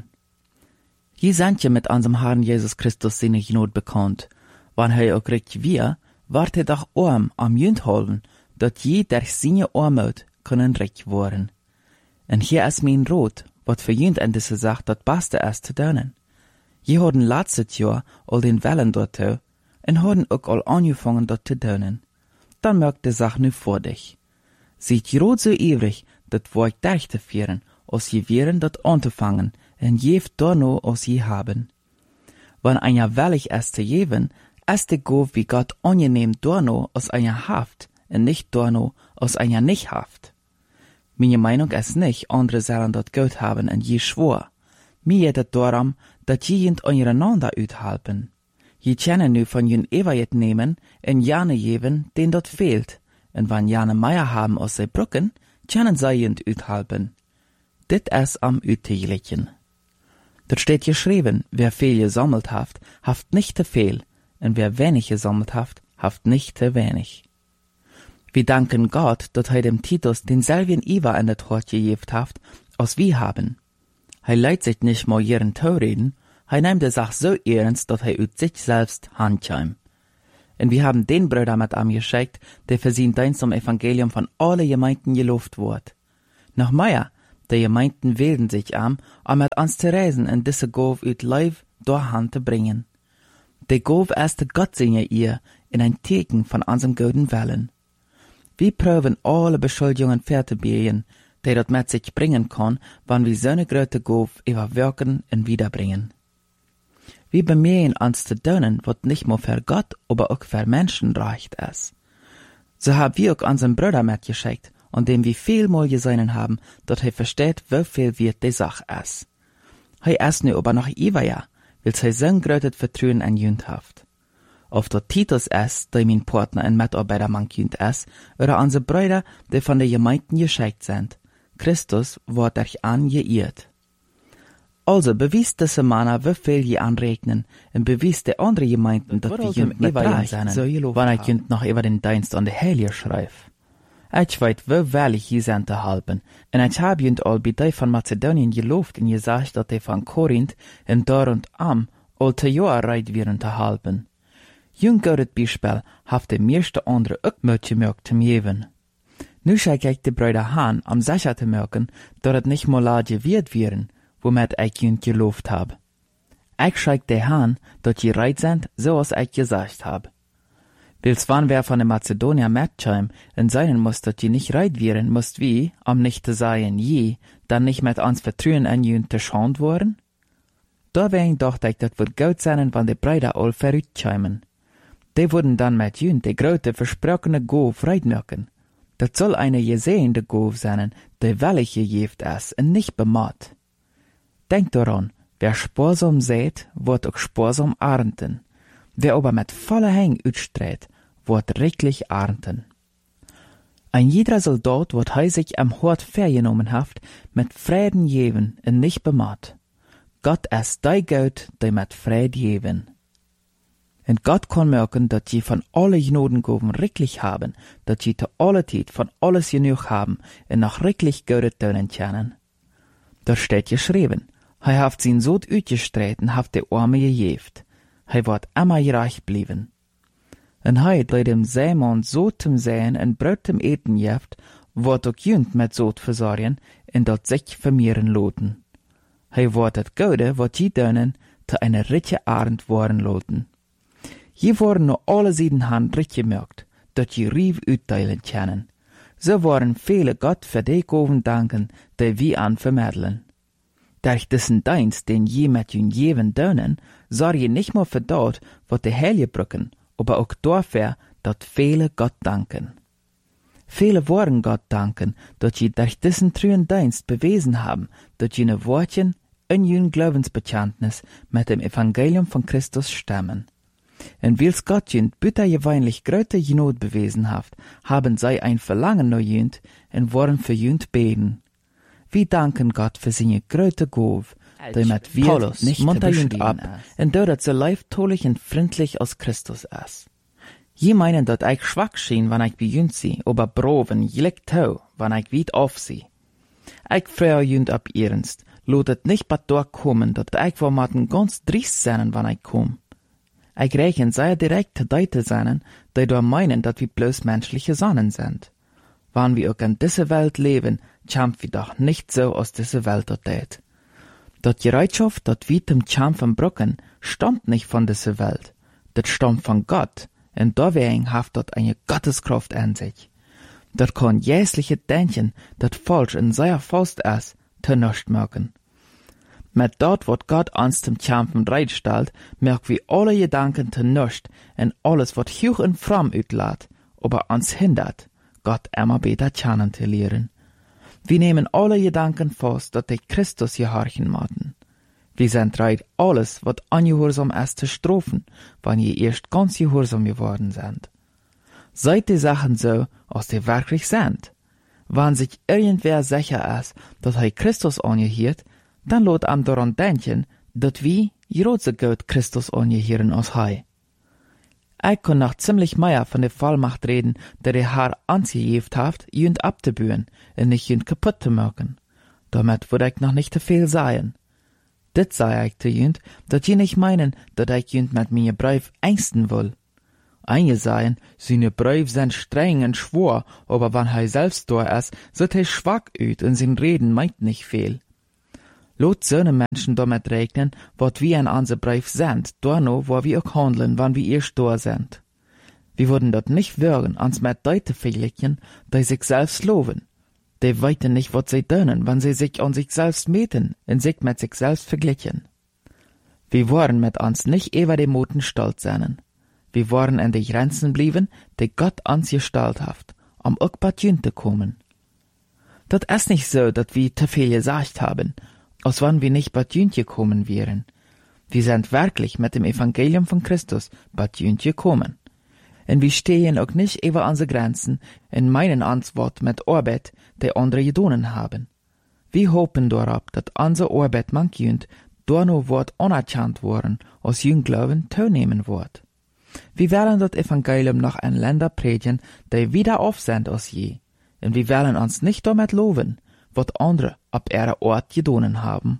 Je sind ja mit unserem Herrn Jesus Christus seine Genot bekannt, wann er auch recht wir, wart er doch arm am jünt halten, dat je durch seine Armut können recht worden. Und hier ist mein Rot, wat für jünt an diese Sache dat Beste ist zu tun. Je haben letztes Jahr all den Wellen dort und haben auch all angefangen dort zu tun. Dann merkt die Sache nu vor dich. Seid rot so ewig, dat wo ich durchzuführen, als je wären dat anzufangen, und jeft da no als je haben. Wenn einer willig ist zu geben, ist die Gabe wie Gott angenehm da no als einer haft, und nicht da no als einer nicht haft. Meine Meinung ist nicht, andere sollen dat Geld haben und je schwor. Mir geht es darum, dat je jent einander uithelpen. Je können nu von jen Evajet nehmen und jane geben, den dort fehlt. Und wenn jane mehr haben als sie brücken, können sie jent uithelpen. Dit ist am Ütiglichen. Dort steht geschrieben, wer viel gesammelt haft nicht zu viel, und wer wenig gesammelt haft nicht zu wenig. Wir danken Gott, dass er dem Titus denselben Iver in der Tat gegeben haft, als wir haben. Er leiht sich nicht mal ihren Tau reden, er nimmt die Sache so ernst, dass er ut sich selbst handkäm. En wir haben den Bruder mit angeschickt, der für sein Dienst am Evangelium von alle Gemeinden gelobt wird. Noch mehr, die Gemeinden wählen sich um mit uns zu reisen in diese Gauf uit Live durch Hand zu bringen. Die Gauf ist der Gott seine ihr in ein Teken von unserem guten Willen. Wir prüfen alle Beschuldigungen fertigbiegen, die dort mit sich bringen kann, wann wir so eine große Gauf überwirken und wiederbringen. Wir bemühen uns zu tun, was nicht nur für Gott, aber auch für Menschen recht ist. So haben wir auch unseren Bruder mitgeschickt, und dem wir viel mal gesehen haben, dass er versteht, wie viel wert die Sache ist. Er ist nu aber noch ja, weil er so ein großes Vertrauen an Jünd hat. Ob der Titus ist, der mein Partner und Mitarbeiter man Jünd ist, oder unsere Brüder, die von der Gemeinden geschickt sind, Christus wird euch angeirrt. Also bewies diese Männer, wie viel je anregnen, und bewies die andere Gemeinden, dass wir Jünd mit dran sind, wann ich Jünd noch über den Dienst an der Heilige schreibe. Ich weiß, wie wellig je sind zu halten, und ich habe Jünd all bei die von Mazedonien gelobt und gesagt, dass die von Korinth und dort und am all te Jahr reit wären zu halten. Jüng gaudet Beispiel haft die meiste andere auch mitgemerkt zum Jeven. Nu schaue ich die Brüder an, sicher zu merken, dass es nicht mal lage wird wären, womit ich Jünd gelobt hab. Ich schaue die an, dass die reit sind, so als ich gesagt hab. Wils wann wer von der Mazedonier mitschäum und sein muss, dass die nicht reit wären, musst wie, nicht zu sagen je, dann nicht mit uns Vertrauen an Jünd zu schand worden? Da wegen dachte ich, das wird gut sein, wenn die Brüder all verrücktschäumen. Die würden dann mit Jünd die große versprochene Gauf reitmerken. Das soll eine gesehene Gauf sein, die welche gegeft ist und nicht bemacht. Denkt daran, wer sparsam sät, wird auch sparsam ernten. Wer aber mit voller Hang utstreht, wird reichlich ernten. Ein jeder Soldat wird sich am Hort vergenommen haft, mit Frieden geben und nicht bemacht. Gott ist dei Gott, der mit Fried geben. Und Gott kann merken, dass sie von alle Gnadengaben reichlich haben, dass sie zu aller Zeit von alles genug haben und noch reichlich Gute tun können. Da steht geschrieben, er haft sein Sohn utgestreut und haft die Arme gegeft. Er wird immer reich blieben. Und heute dem Seemann so zum Sehen und Brot zum Eten jeft, wird auch Jünd mit Sod versorgen und dort sich vermehren loten. Er wird das Gute, was sie dönen, zu einer reiche Abend worden loten. Je worden nur alle Seiten Hand recht gemerkt, dass sie Rief utteilen können. So waren viele Gott für die Gaven danken, die wir an vermitteln. Durch diesen Dienst, den je mit jün jeven dönen, sorg je nicht nur für dort, was die Heilige brücken, aber auch dafür, dass viele Gott danken. Viele wollen Gott danken, dass sie durch diesen treuen Dienst bewiesen haben, dass jene Wortchen in jün Glaubensbekenntnis mit dem Evangelium von Christus stammen. Und wils Gott jünd büttergewöhnlich große Not bewiesen hat, haben sie ein Verlangen nach jünd und wollen für jünd beten. Wir danken Gott für seine große Gabe, die mit wir nicht beschrieben ab, und dort so leibtolich und freundlich als Christus ist. Je meinen, dass ich schwach schien, wenn ich bei jünd sie, aber broven, jelig tau, wenn ich weit auf sie. Ich freue jünd ab ernst, lotet nicht bad durchkommen, dass ich vor maten ganz driest sein, wenn ich komm. Ich rechne sehr direkt zu Leute sein, die da meinen, dass wir bloß menschliche Sonnen sind. Wenn wir auch in dieser Welt leben, kämpfen wir doch nicht so aus dieser Welt dort. Dat Bereitschaft, dat wir zum Kämpfen brücken, stammt nicht von dieser Welt. Das stammt von Gott, und deswegen hat dat eine Gotteskraft an sich. Dat kann jäsliche Denken, dat falsch in seiner Faust ist, zu nichts merken. Mit dort, wat Gott uns zum Kämpfen bereitstellt, merken wir alle Gedanken zu nichts und alles, wat hoch und fromm utlädt, aber uns hindert, Gott immer besser kennen zu lernen. Wir nehmen alle Gedanken fast, dass die Christus gehorchen müssen. Wir sind bereit, alles, was ungehorsam ist, zu strafen, wenn ihr erst ganz gehorsam geworden sind. Seid die Sachen so, als die wirklich sind. Wenn sich irgendwer sicher ist, dass er Christus angehört, dann lot am daran denken, dass wir genauso gut Christus angehören als er. Ich kann noch ziemlich mehr von der Vollmacht reden, der der Herr angegeben hat, jünd abzubühen und nicht jünd kaputt zu machen. Damit würde ich noch nicht zu viel sagen. Das sei ich zu jünd, dass je nicht meinen, dass ich jünd mit mir Brief ängsten will. Einige sagen, seine Briefe sind streng und schwor, aber wenn er selbst da ist, sieht er schwach uit und sein Reden meint nicht viel. Lot solche Menschen damit rechnen, wat wir in unser Brief sind, da no, wo wir auch handeln, wann wir erst da sind. Wir würden dort nicht würgen, uns mit Leuten vergleichen, die sich selbst loben. Die weiten nicht, wat sie tun, wenn sie sich an sich selbst meten und sich mit sich selbst vergleichen. Wir wollen mit uns nicht über die Moten stolz sein. Wir wollen in die Grenzen bleiben, die Gott uns gestellt hat, um auch bei Jünd zu kommen. Das ist nicht so, dass wir zu viel gesagt haben, als wenn wir nicht bei Jünd gekommen wären. Wir sind wirklich mit dem Evangelium von Christus bei Jünd gekommen. Und wir stehen auch nicht über unsere Grenzen und meinen Antwort mit Arbeit, die andere getan haben. Wir hoffen darauf, dass unsere Arbeit man Jünd da noch wird anerkannt worden, als Jüngglauben teilnehmen wird. Wir wollen das Evangelium noch in Länder predigen, die wieder auf sind als je. Und wir wollen uns nicht damit loben, was andere ab ihrer Ort getan haben.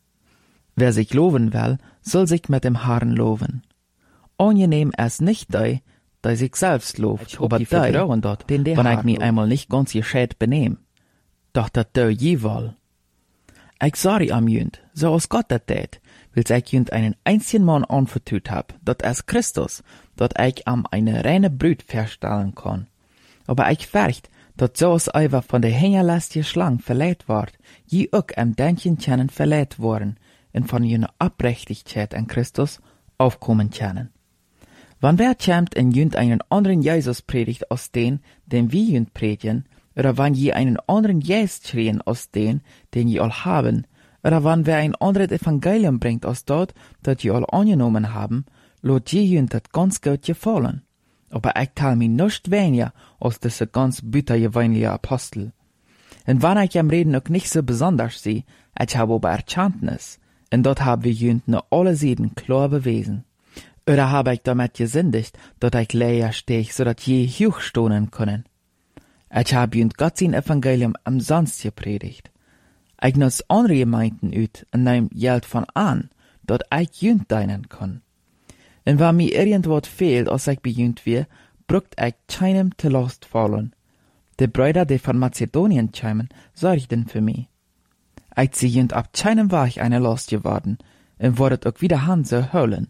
Wer sich loben will, soll sich mit dem Herrn loben. Angenehm ist nicht die sich selbst lobt, aber die, den wenn ich mich einmal nicht ganz gescheit benehm. Doch dat je wohl. Ich sorry am Jünd, so als Gott dat tät, will ich Jünd einen einzigen Mann anvertraut hab, dat ist Christus, dat ich am eine reine Brut verstellen kann. Aber ich fürcht, dat so als Eiver von der hingerlästigen Schlang verleiht ward, je auch am Denkchen kennen verleiht worden, und von jener Abrechtigkeit an Christus aufkommen können. Wann wer kämmt en Jünd einen anderen Jesus predigt als den wir Jünd predigen, oder wann je einen anderen Jesus schrien als den je all haben, oder wann wer ein anderes Evangelium bringt als dort, dat je all angenommen haben, lot je Jünd dat ganz gut gefallen. Aber ich tal mi nicht weniger als diese ganz bittergewöhnliche Apostel. Und wann ich am Reden auch nicht so besonders sehe, ich habe aber Erkenntnis, und dort haben wir Jünd nur alle Seiten klar bewiesen. Oder habe ich damit gesündigt, dass ich leer stehe, so dass je hochstohnen können. Ich habe Jünd Gott sein Evangelium umsonst gepredigt. Ich nutze andere Gemeinden ut und nehm Geld von an, dass ich Jünd dienen kann. Und wenn mir irgendwas fehlt, als ich bei Jünd wir, braucht ich keinem zu Last fallen. Die Brüder, die von Mazedonien kämen, sorgten für mich. Ich sie Jünd ab keinem war ich eine Last geworden, und wurde auch wieder Hand so holen.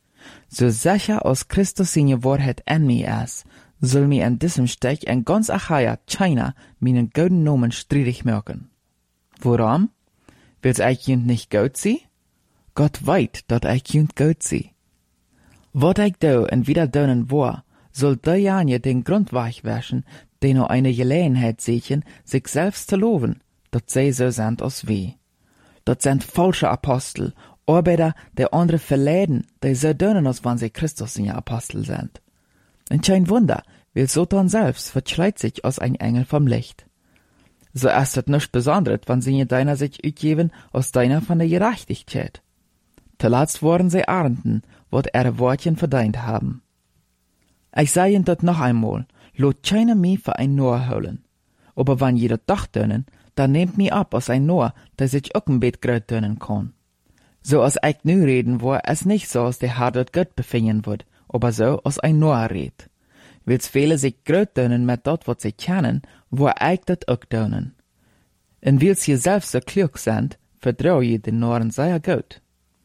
So sicher als Christus seine Wahrheit in mir ist, soll mir in diesem Stich in ganz Achaia, China, meinen guten Namen streitig merken. Warum? Will's ich Jünd nicht gut sie? Gott weit, dat ich Jünd gut sie. Wat ich do und wieder dönen war, soll derjenige den Grund weichwäschen, den nur eine Gelegenheit sehen, sich selbst zu loben, dat sie so sind als wir. Dat sind falsche Apostel, Arbeiter, die andere verleiden, die so dönen, als wenn sie Christus in Apostel sind. Und kein Wunder, weil Satan selbst verschleiert sich als ein Engel vom Licht. So ist es nichts Besonderes, wenn sie deiner sich utgeben, als deiner von der Gerechtigkeit. Zuletzt worden sie Arnden, wat ihre Wortchen verdient haben. Ich sage ihnen das noch einmal, lot keiner mich für ein Noah holen. Aber wenn jeder doch dönen, dann nehmt mich ab als ein Noah, der sich auch ein Bett gröt dönen kann. So als ich nu reden wo es nicht so, als der Herr dort Gott befingen wird, aber so, als ein Noah red. Wils viele sich gröt dönen mit dort, wat sie kennen, wo ich dat auch dönen. Und wils sie selbst so klug sind, vertrau je den Noren sehr gut.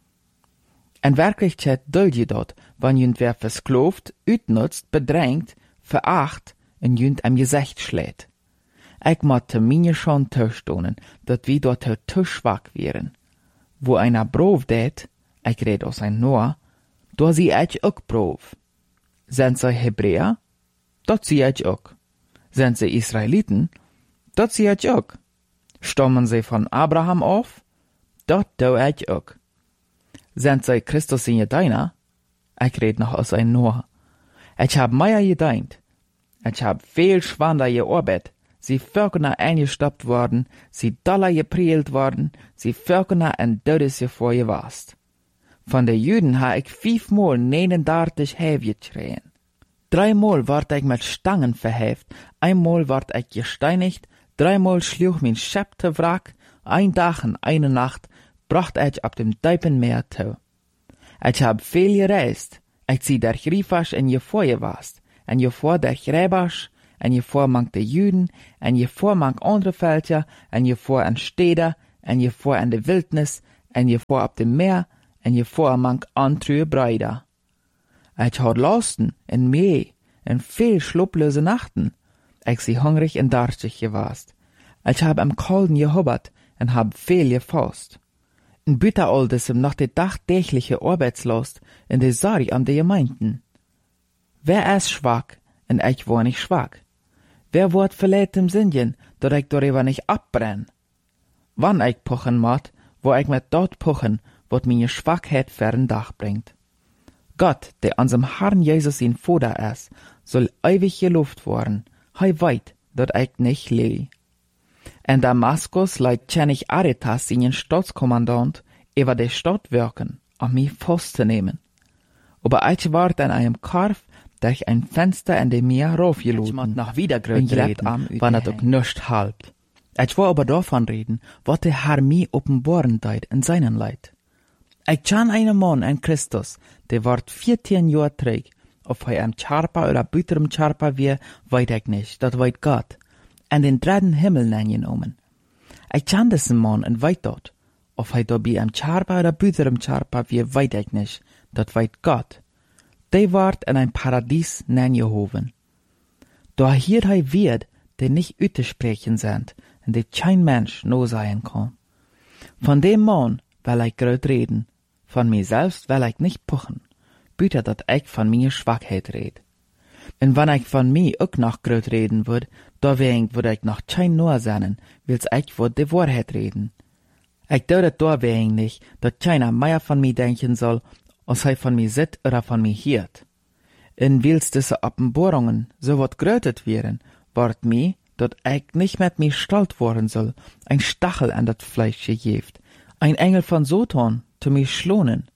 In Wirklichkeit duld je dort, wenn jünd wer verskloft, utnutzt, bedrängt, veracht und jünd am Gesicht schlägt. Ich motte mir schon töstonen, dat wir dort zu schwach wären. Wo einer Brov det, ich red aus ein Noah, da sie ich auch Brov. Sind sie Hebräer? Dort sie ich auch. Sind sie Israeliten? Dort sie ich auch. Stammen sie von Abraham auf? Dort do ich auch. Sind sie Christus in Jedeiner? Ich red noch aus ein Noah. Ich hab mehr gedeint. Ich hab viel schwander gearbeitet. Sie Völker eingestoppt worden, sie Dollar geprielt worden, sie Völker en Todes vorgewast. Von den Juden ha ich 5-mal 39 Häve geschrien. 3-mal ward ich mit Stangen verheft, 1-mal ward ich gesteinigt, 3-mal schlug mein Schäpp te Wrack, 1 Tag und 1 Nacht bracht ich ab dem tiefen Meer zu. Ich hab viel gereist, Ik zie der Griefers en je voor je was, en je voor der Gräbers, en je voor mank de Juden, en je voor mank andere veldje, en je voor aan steden, en je voor aan de wildnis, en je voor op de meer, en je voor mank andere bruider. Ik had lasten en mee, en veel sloploze nachten. Ik zie hungrig en darstig gewast. Ik heb am kalden gehobbert en heb veel gefast. En buiten al diesem noch de dagtägliche Arbeitslast in de Sorge an de Gemeinden. Wer ist schwach, en ich war nicht schwach? Wer wordt verleiht im Sinnen, dat ich darüber nicht abbrenn? Wann ich pochen mat, wo ich mit dort pochen, wat meine Schwachheit fern Dach bringt. Gott, der unserem Herrn Jesus in Vater ist, soll ewig gelobt worden, hei weit, dat ich nicht leh. In Damaskus leidt König Aretas seinen Staatskommandant über die Stadt wirken, mich festzunehmen. Aber ich ward an einem Karf durch ein Fenster in dem Meer raufgeluden, nach Wiedergröt reden, wann er doch nicht halbt. Ich war aber davon reden, was der Herr mir offenbaren deit in seinen Leid. Ich kann einen Mann in Christus, der ward 14 Jahre träg, ob er am Charpa oder büterem Charpa wie, weit ich nicht, dat weit Gott, en den dritten Himmel neingenomen. Ich kann diesen Mann en weit dort, ob er dabei am Charpa oder büterem Charpa wie, weit ich nicht, dat weit Gott. Der ward in ein Paradies neingehoven. Da hier er wird, der nicht ütersprechen sind, und der kein Mensch no sein kann. Von dem Mann will ich grad reden, von mir selbst will ich nicht pochen, büter dat ich von mir Schwachheit red. Und wenn ich von mir auch noch grad reden würd, da würd ich noch kein nur sein, wills ich würd die Wahrheit reden. Ich dauert da nicht, dat keiner mehr von mir denken soll, als er von mir sit oder von mir hiert. Und wills diese Offenbarungen so wat grötet wären, ward mir, dat ich nicht mit mir stolz worden soll, ein Stachel an dat Fleisch gegeft, ein Engel von Satan zu mir schlonen.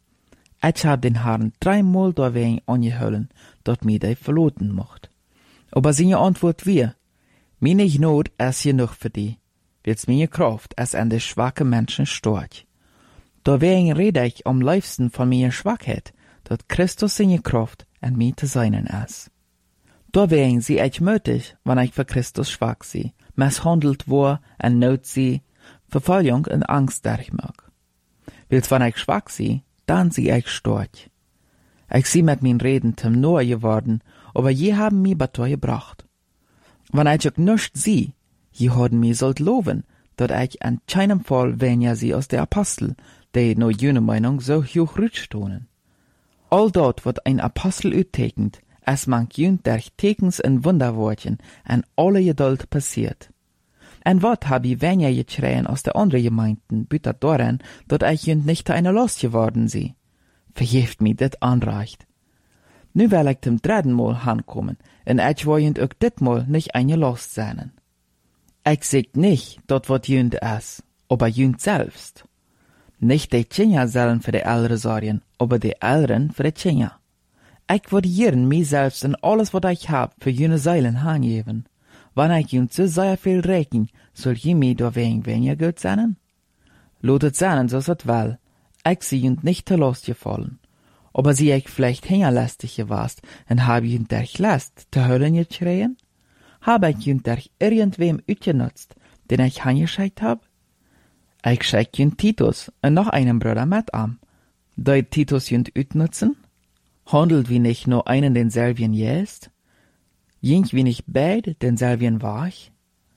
Ich hab den Herrn 3-mal dawein angehöllen, dat mir de verloten mocht. Aber seine Antwort wir, meine Not ist genug für die, wils meine Kraft es an de schwache Menschen stört. Dawein rede ich am liebsten von meiner Schwachheit, dat Christus seine Kraft an mir zu seinen ist. Dawein sie ich mötig, wann ich für Christus schwach sie, misshandelt war, en Not sie, Verfolgung und Angst durchmag. Wils wann ich schwach sie, dann sie ich storch. Ich sie mit min Reden zum Noah geworden, aber je haben mi batoi gebracht. Wann ich auch nicht sie, je haben mi sollt loben, dat ich an keinem Fall weniger sie aus der Apostel, die no jene Meinung so hoch rütstonen. All dort wird ein Apostel uttekend, es man jünt durch Tekens und Wunderwortchen an alle Geduld passiert. En wat hab ich weniger geschreien aus der andere Gemeinden, büter daran, dat ich jünt nicht eine Last geworden sie. Verjeft mi dit anreicht. Nu will ich zum 3. Mal hankommen, en ich will jünt auch dit Mal nicht eine Last sein. Ich sag nicht, dat wat jünt is, aber jünt selbst. Nicht die Tschinja sollen für die Ältere sorgen, aber die Älteren für die Tschinja. Ich würde jeden mir selbst und alles, was ich hab, für jene Seilen hingeben. Wenn ich jünt so sehr viel rechnen, soll je mir da weniger gut sein? Lotet sein, so es will. Ich sie jünt nicht zu Last gefallen. Aber sie ich vielleicht hingerlästig gewast, und hab jünt durch Last zu Höllen geschreien? Hab ich jünt durch irgendwem utgenutzt, den ich hingeschickt hab? Ich schick jünt Titus und noch einen Bruder mit an. Deut Titus jünt utnutzen? Handelt wie nicht nur einen denselben jest? Jink wie nicht beid denselben war ich?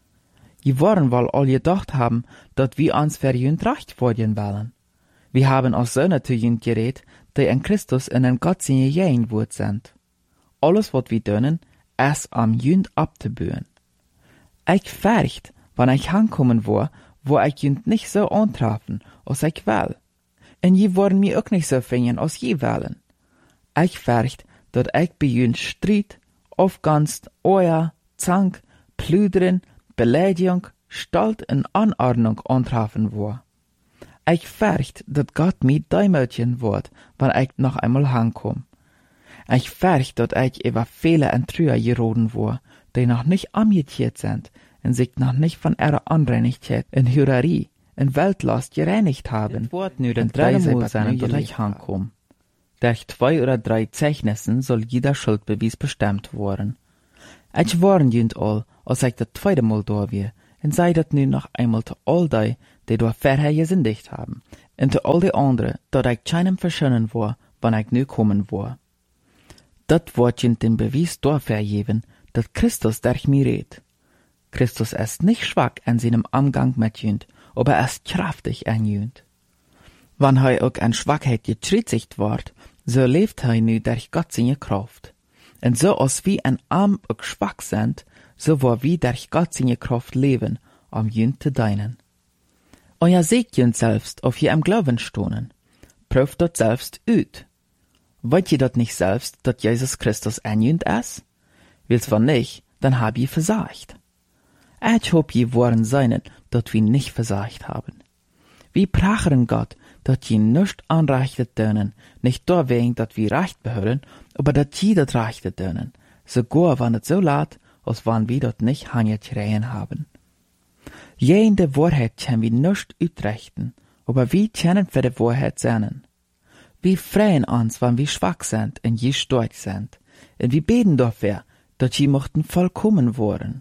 Je wollen wohl all gedacht haben, dat wir uns für jünt recht vorgehen wollen. Wir haben aus Söhne zu jünt geredet, die in Christus in den Gott seine Jähen wurt sind. Alles, wat wir dönen, es am jünt abzubühen. Ich fürcht, wann ich hankommen war, wo ich jünt nicht so antrafen, als ich will. Und je wollen mir auch nicht so finden, als je wollen. Ich fürcht, dat ich bei jünt Streit, Aufganst, Euer, Zank, Plüdern, Beleidigung, Stalt und Anordnung antrafen war. Ich fürcht, dat Gott mir däumelchen wird, wenn ich noch einmal hankomm. Ich fürcht, dat ich über viele und Trüher geroden war, die noch nicht amgekehrt sind und sich noch nicht von ihrer Anreinigkeit in Hürerie, in Weltlast gereinigt haben, und Reise sein, dat ich hankomm. Durch 2 oder 3 Zeichnissen soll jeder Schuldbeweis bestimmt worden. Ich warn jünd all, als ich das zweite Mal da wir, und sei dat nu noch einmal zu all die da vorher gesündigt haben, und zu all die anderen, dat ich keinem verschönen war, wann ich nu kommen war. Dat wird jünd den Beweis dafür geben, dat Christus durch mich redet. Christus ist nicht schwach in seinem Umgang mit jünd, aber er ist kraftig an jünd. Wann er auch an Schwachheit getritzigt wird, so lebt er nu durch Gott seine Kraft. Und so als wie ein Arm auch schwach sind, so war wie durch Gott seine Kraft leben, jünd zu dienen. Und ja seht jünd selbst, auf je am Glauben stohnen. Prüft dort selbst ut. Wollt ihr dort nicht selbst, dass Jesus Christus ein jünd ist? Will's wann nicht, dann hab ihr versagt. Ich hab je waren seinen, dat wir nicht versagt haben. Wir prachern Gott, dat je nicht anreichtet dönen, nicht da wegen, dat wir Recht behören, aber dat je dat reichtet dönen, sogar wann es so laat, als wann wir dort nicht hangetreien haben. Jede Wahrheit können wir nicht utrechten, aber wir können für die Wahrheit sein. Wir freuen uns, wenn wir schwach sind und je stark sind, und wir beten dafür, dat je mochten vollkommen worden.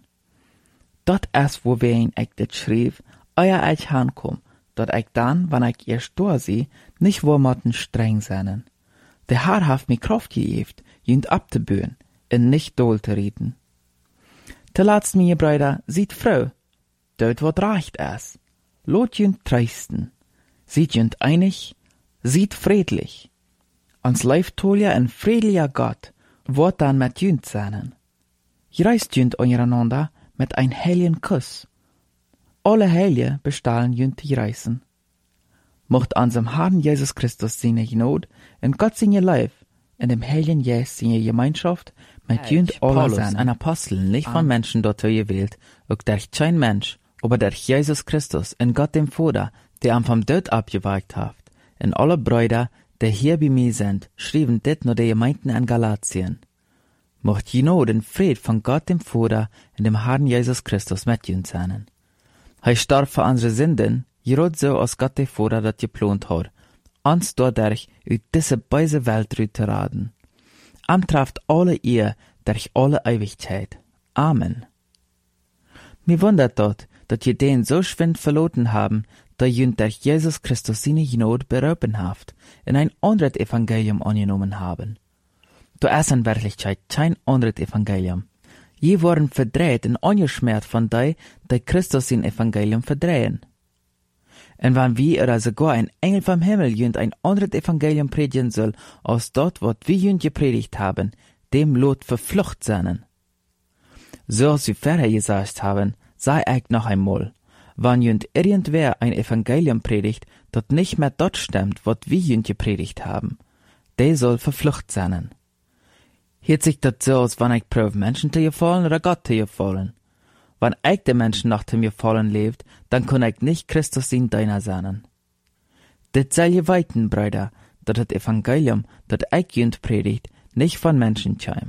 Dat ist, wo wir ich das schrieb, euer ich hankom, dat ich dann, wenn ich erst da sie, nicht wo mochten streng sein. Der Herr hat mir Kraft gegeben, jünd abzubühen, und nicht doll zu reden. Zuletzt, meine Brüder, sieht Frau, dort wat recht ist. Lot jünd treisten, sieht jünd einig, sieht friedlich. Ans läuft tolja ein friedlicher Gott, wird dann mit jünd sein. Reist jünd untereinander mit ein heiligen Kuss. Alle Heilige bestahlen jünd die Reisen. Mocht unserem Herrn Jesus Christus seine Gnade und Gott seine Leib in dem heiligen Jesus seine Gemeinschaft mit jünd alle sein. Ein Apostel, nicht von Menschen dazu gewählt, auch durch kein Mensch, aber durch Jesus Christus und Gott dem Vater, der am vom Tod abgewagt hat. Und alle Brüder, die hier bei mir sind, schrieben dit nur die Gemeinden in Galatien. Mocht Gnade und Fried von Gott dem Vater und dem Herrn Jesus Christus mit jünd sein. Er starb für unsere Sünden, gerade so als Gott der Vater das geplant hat, uns dadurch aus diese böse Welt zu raten. Trifft alle ihr durch alle Ewigkeit. Amen. Mir wundert dort, dass ihr den so schwind verloren haben, da jünd durch Jesus Christus seine Gnade berauben habt, in ein anderes Evangelium angenommen haben. Da ist in Wirklichkeit kein anderes Evangelium. Je worden verdreht und angeschmert von die Christus sein Evangelium verdrehen. Und wenn wir oder sogar ein Engel vom Himmel jünd ein anderes Evangelium predigen soll, als dort, was wir jünd gepredigt haben, dem Lot verflucht sein. So als wir vorher gesagt haben, sei ich noch einmal, wenn jünd irgendwer ein Evangelium predigt, das nicht mehr dort stimmt, was wir jünd gepredigt haben, der soll verflucht sein. Hört sich das so, als wenn ich prüfe, Menschen zu gefallen oder Gott zu gefallen. Wenn ich den Menschen nach dem Gefallen lebt, dann kann ich nicht Christus in deiner sein. Das soll je weiten, Brüder, dass das Evangelium, das ich jünd predigt, nicht von Menschen kam.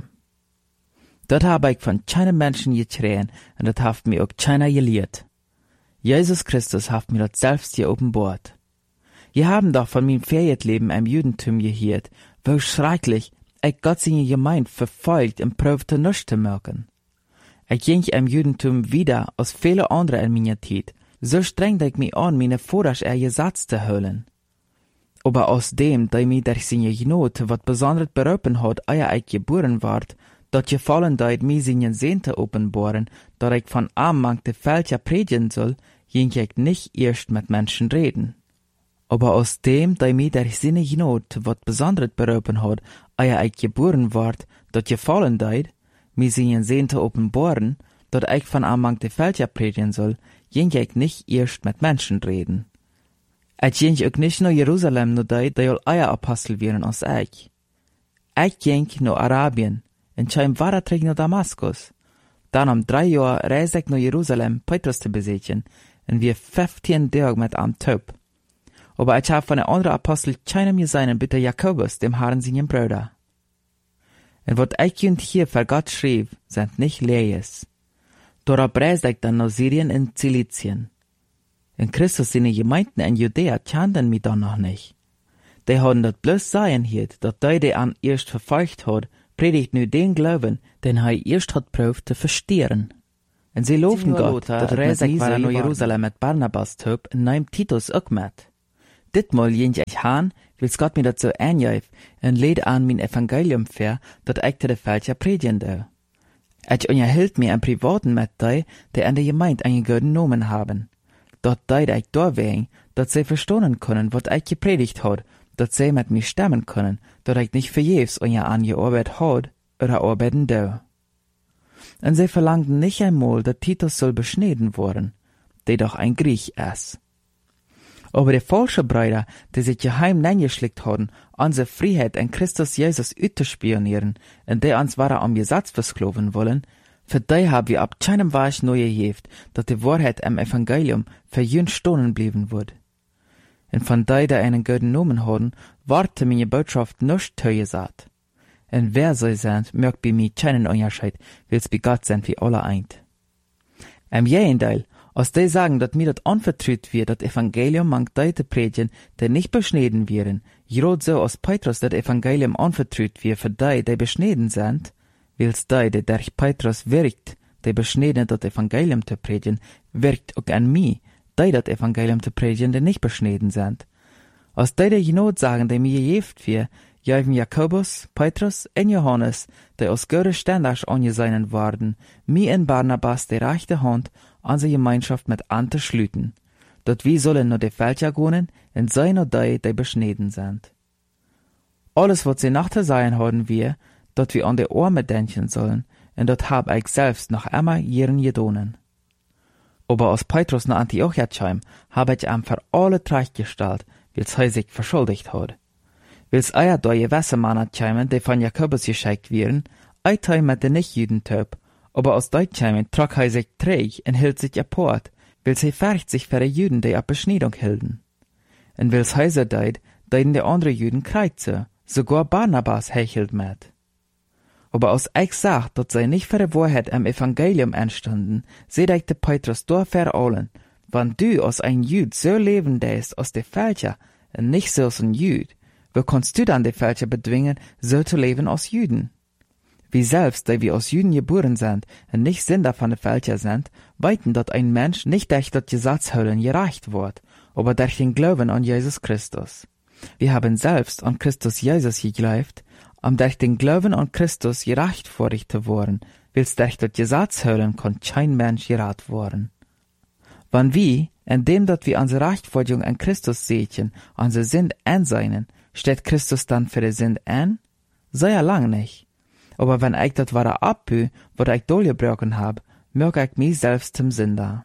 Das habe ich von keinem Menschen getreten und das hat mir auch keiner gelehrt. Jesus Christus hat mir das selbst geoffenbart. Wir haben doch von meinem Ferietleben im Judentum gehört, wo schrecklich ich Gott seine Gemeinde verfolgt und prüfte nichts zu merken. Ich ging im Judentum wieder als viele andere in meiner Zeit, so strengte ich mich an, meine Vordersch Gesetz zu hören. Aber aus dem, da mich durch seine Gnade was besonders berauben hat, ehe ich geboren ward, dat gefallen deit mir seine Sehnte offenbaren, dat ich von armmangte Fälscher predigen soll, ging ich nicht erst mit Menschen reden. Aber aus dem, da mir durch seine Gnade was besonders berauben hat, ehe ich geboren ward, dat gefallen deit, mir seine Sehnte offenbaren, dat ich von armmangte Fälscher predigen soll, ging ich nicht erst mit Menschen reden. Ich ging auch nicht nach Jerusalem, nur deit, da soll euer Apostel werden als ich. Ich ging nach Arabien, und kam weiter zurück nach Damaskus. Dann 3 Jahre reiste ich nach Jerusalem, Petrus zu besichtigen, und wir 15 Tage mit am Taub. Aber ich habe von den anderen Aposteln keinem gesehen, bitte Jakobus, dem Herrn seinen Bruder. Und was ich und hier für Gott schrieb, sind nicht Leers. Darauf reiste ich dann nach Syrien und Zilizien. In Christus seine Gemeinden in Judäa kannten mich dann noch nicht. Die hadden dat bloß sagen hiet, dat die an eerst verfolgt had, predigt nu den Glauben, den hij eerst had proeft te versteren. En sie loven Gott, dat Reisig war naar Jerusalem met Barnabas töp en neem Titus ook met. Ditmal jent ich haan, wils Gott mir dat so aanjuif, en leed aan mijn evangelium ver, dat ik te de Fälscher predigen deu. Ich unterhielt mir im Privaten mit die an der Gemeinde einen guten Namen haben. Dort ich da wegen, dass sie verstehen können, was ich gepredigt hat, dass sie mit mir stemmen können, dass ich nicht vergebens angearbeitet hat oder arbeiten deu. Und sie verlangten nicht einmal, dass Titus soll beschnitten worden, der doch ein Griech ist. Aber die falsche Brüder, die sich geheim neingeschlickt haben, unsere Freiheit in Christus Jesus auszuspionieren, und die uns waren am Gesetz versklaven wollen, für die haben wir ab keinem Weis neue Jeft, dass die Wahrheit im Evangelium für jüngst stohlen blieben wird. Und von die einen guten Namen haben, warte meine Botschaft nicht zugesagt. Und wer sie sind, mögt bei mir keinen Unterschied, wils bei Gott sind wir alle eint. Im Gegenteil, als die sagen, dass mir das anvertraut wird, das Evangelium mang die te predigen, die nicht beschnitten werden, gerade so als Petrus das Evangelium anvertraut wird für die beschnitten sind, wils die durch Petrus wirkt, die beschnitten das Evangelium te predigen, wirkt auch an mich, die das Evangelium te predigen, die nicht beschnitten sind. Als die genau sagen, die mir gejeft wird, javen Jakobus, Petrus und Johannes, die aus gute Standards angesehen worden, mir in Barnabas die rechte Hand an die Gemeinschaft mit Ante schlüten, dort wir sollen nur die Fälscher gehen, und sei nur die beschnitten sind. Alles, was sie nach der sein haben wir, dort wir an die Arme denken sollen, und dort hab ich selbst noch einmal ihren gedonen. Aber als Petrus nach Antiochia kam, hab ich ihm für alle Treich gestellt, wils er sich verschuldigt hat. Wils eier da Gewässermanner kämen, die von Jakobus geschickt werden, ei mit den Nicht-Juden töp, aber aus dort kämen, trug er sich träg und hielt sich apart, wils er färcht sich für die Juden, die ab Beschneidung hielten. Und wils er so deid, deiden die andere Juden kreuze, sogar Barnabas hechelt mit. Aber aus ich sagt, dass sie nicht für die Wahrheit im Evangelium entstanden, seht ich de Petrus da verallen, wann du als ein Jüd so leben däst als die Fälscher, und nicht so als ein Jüd, wo kannst du dann die Fälscher bedwingen, so zu leben als Jüden? Wie selbst, die wir aus Jüden geboren sind und nicht Sünder von den Fälscher sind, weiten, dass ein Mensch nicht durch das Gesetzhöllen gereicht wird, aber durch den Glauben an Jesus Christus. Wir haben selbst an Christus Jesus geglaubt, um durch den Glauben an Christus gerecht vor dich zu werden, wils durch das Gesetzhöllen kann kein Mensch gerat worden. Wann wir, indem dat wir unsere Rechtfertigung an Christus sehen, unsere Sünd anseinen, steht Christus dann für die Sünd an? Sei ja lang nicht. Aber wenn ich das wahre abbü, was ich durchgebrochen hab, mög ich mich selbst zum Sünder.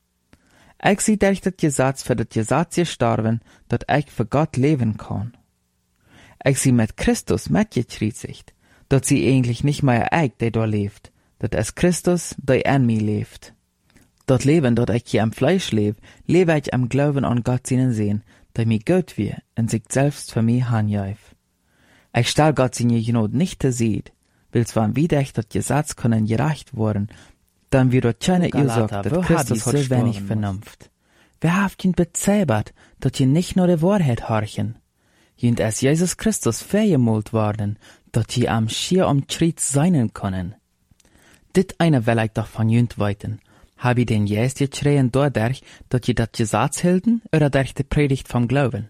Ich sie durch das Gesetz für das Gesetz gestorben, dat ich für Gott leben kann. Ich sie mit Christus mitgekreuzigt, dat sie eigentlich nicht mehr ich, der da lebt, dat es Christus, der an mir lebt. Dat Leben, dat ich hier am Fleisch lebe ich am Glauben an Gott seinen Sehen, der mir Gott wir und sich selbst für mich hanjaif. Ich stell Gott seine Gnade nicht zu sehen, wils wann wieder ich das Gesetz können gerecht worden, dann wird dort keine Ursache, dass Christus hat so wenig Vernunft. Wer habt ihn bezaubert, dass ihr nicht nur die Wahrheit horchen? Jünd es Jesus Christus vergemult worden, dass ihr am schier umtritt sein können. Dit eine will ich doch von jünd weiten. Hab ich den Jesus geschrien dadurch, dass ihr das Gesetz hielten, oder durch die Predigt vom Glauben?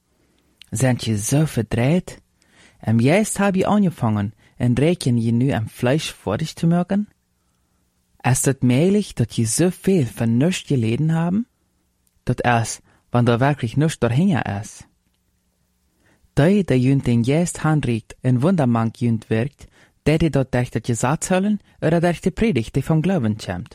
Sind ihr so verdreht? Jesus hab ich angefangen, und rechnen ihr nu am Fleisch vor dich zu mögen? Ist es möglich, dass ihr so viel für nichts geleden haben? Dat es, wann da wirklich nichts dahinter ist. Die jünd den Jesus handregt und wundermann jünd wirkt, die dort durch das Gesetz höllen, oder durch die Predigt, die vom Glauben kommt.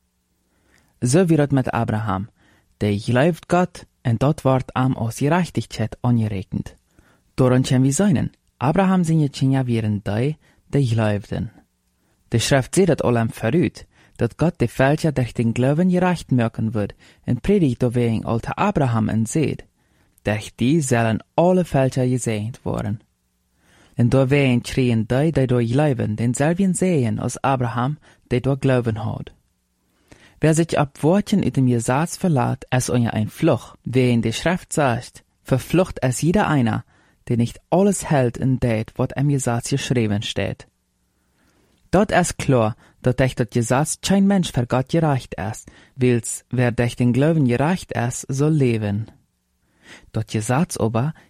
So wie das mit Abraham, der glaubt Gott, und dort ward am aus Gerechtigkeit angerechnet. Daran können wir sein, Abraham seine Kinder wären die glaubten. Die Schrift sieht das allem verrückt, dass Gott die Fälscher durch den Glauben gerecht machen wird, und predigt wegen alte Abraham und seht, durch die sollen alle Fälscher gesegnet worden. Und deswegen schrien die dort glauben, denselben sehen als Abraham, der dort glauben hat. Wer sich ab Worten in dem Gesetz verlässt, ist euer ein Fluch, wen die Schrift sagt, verflucht es jeder einer, die nicht alles hält in det, wat em Gesetz geschrieben steht. Dort ist klar, dat echt dat Gesetz kein Mensch für Gott gerecht ist, weils wer durch den Glauben gerecht ist, soll leben. Dat Gesetz aber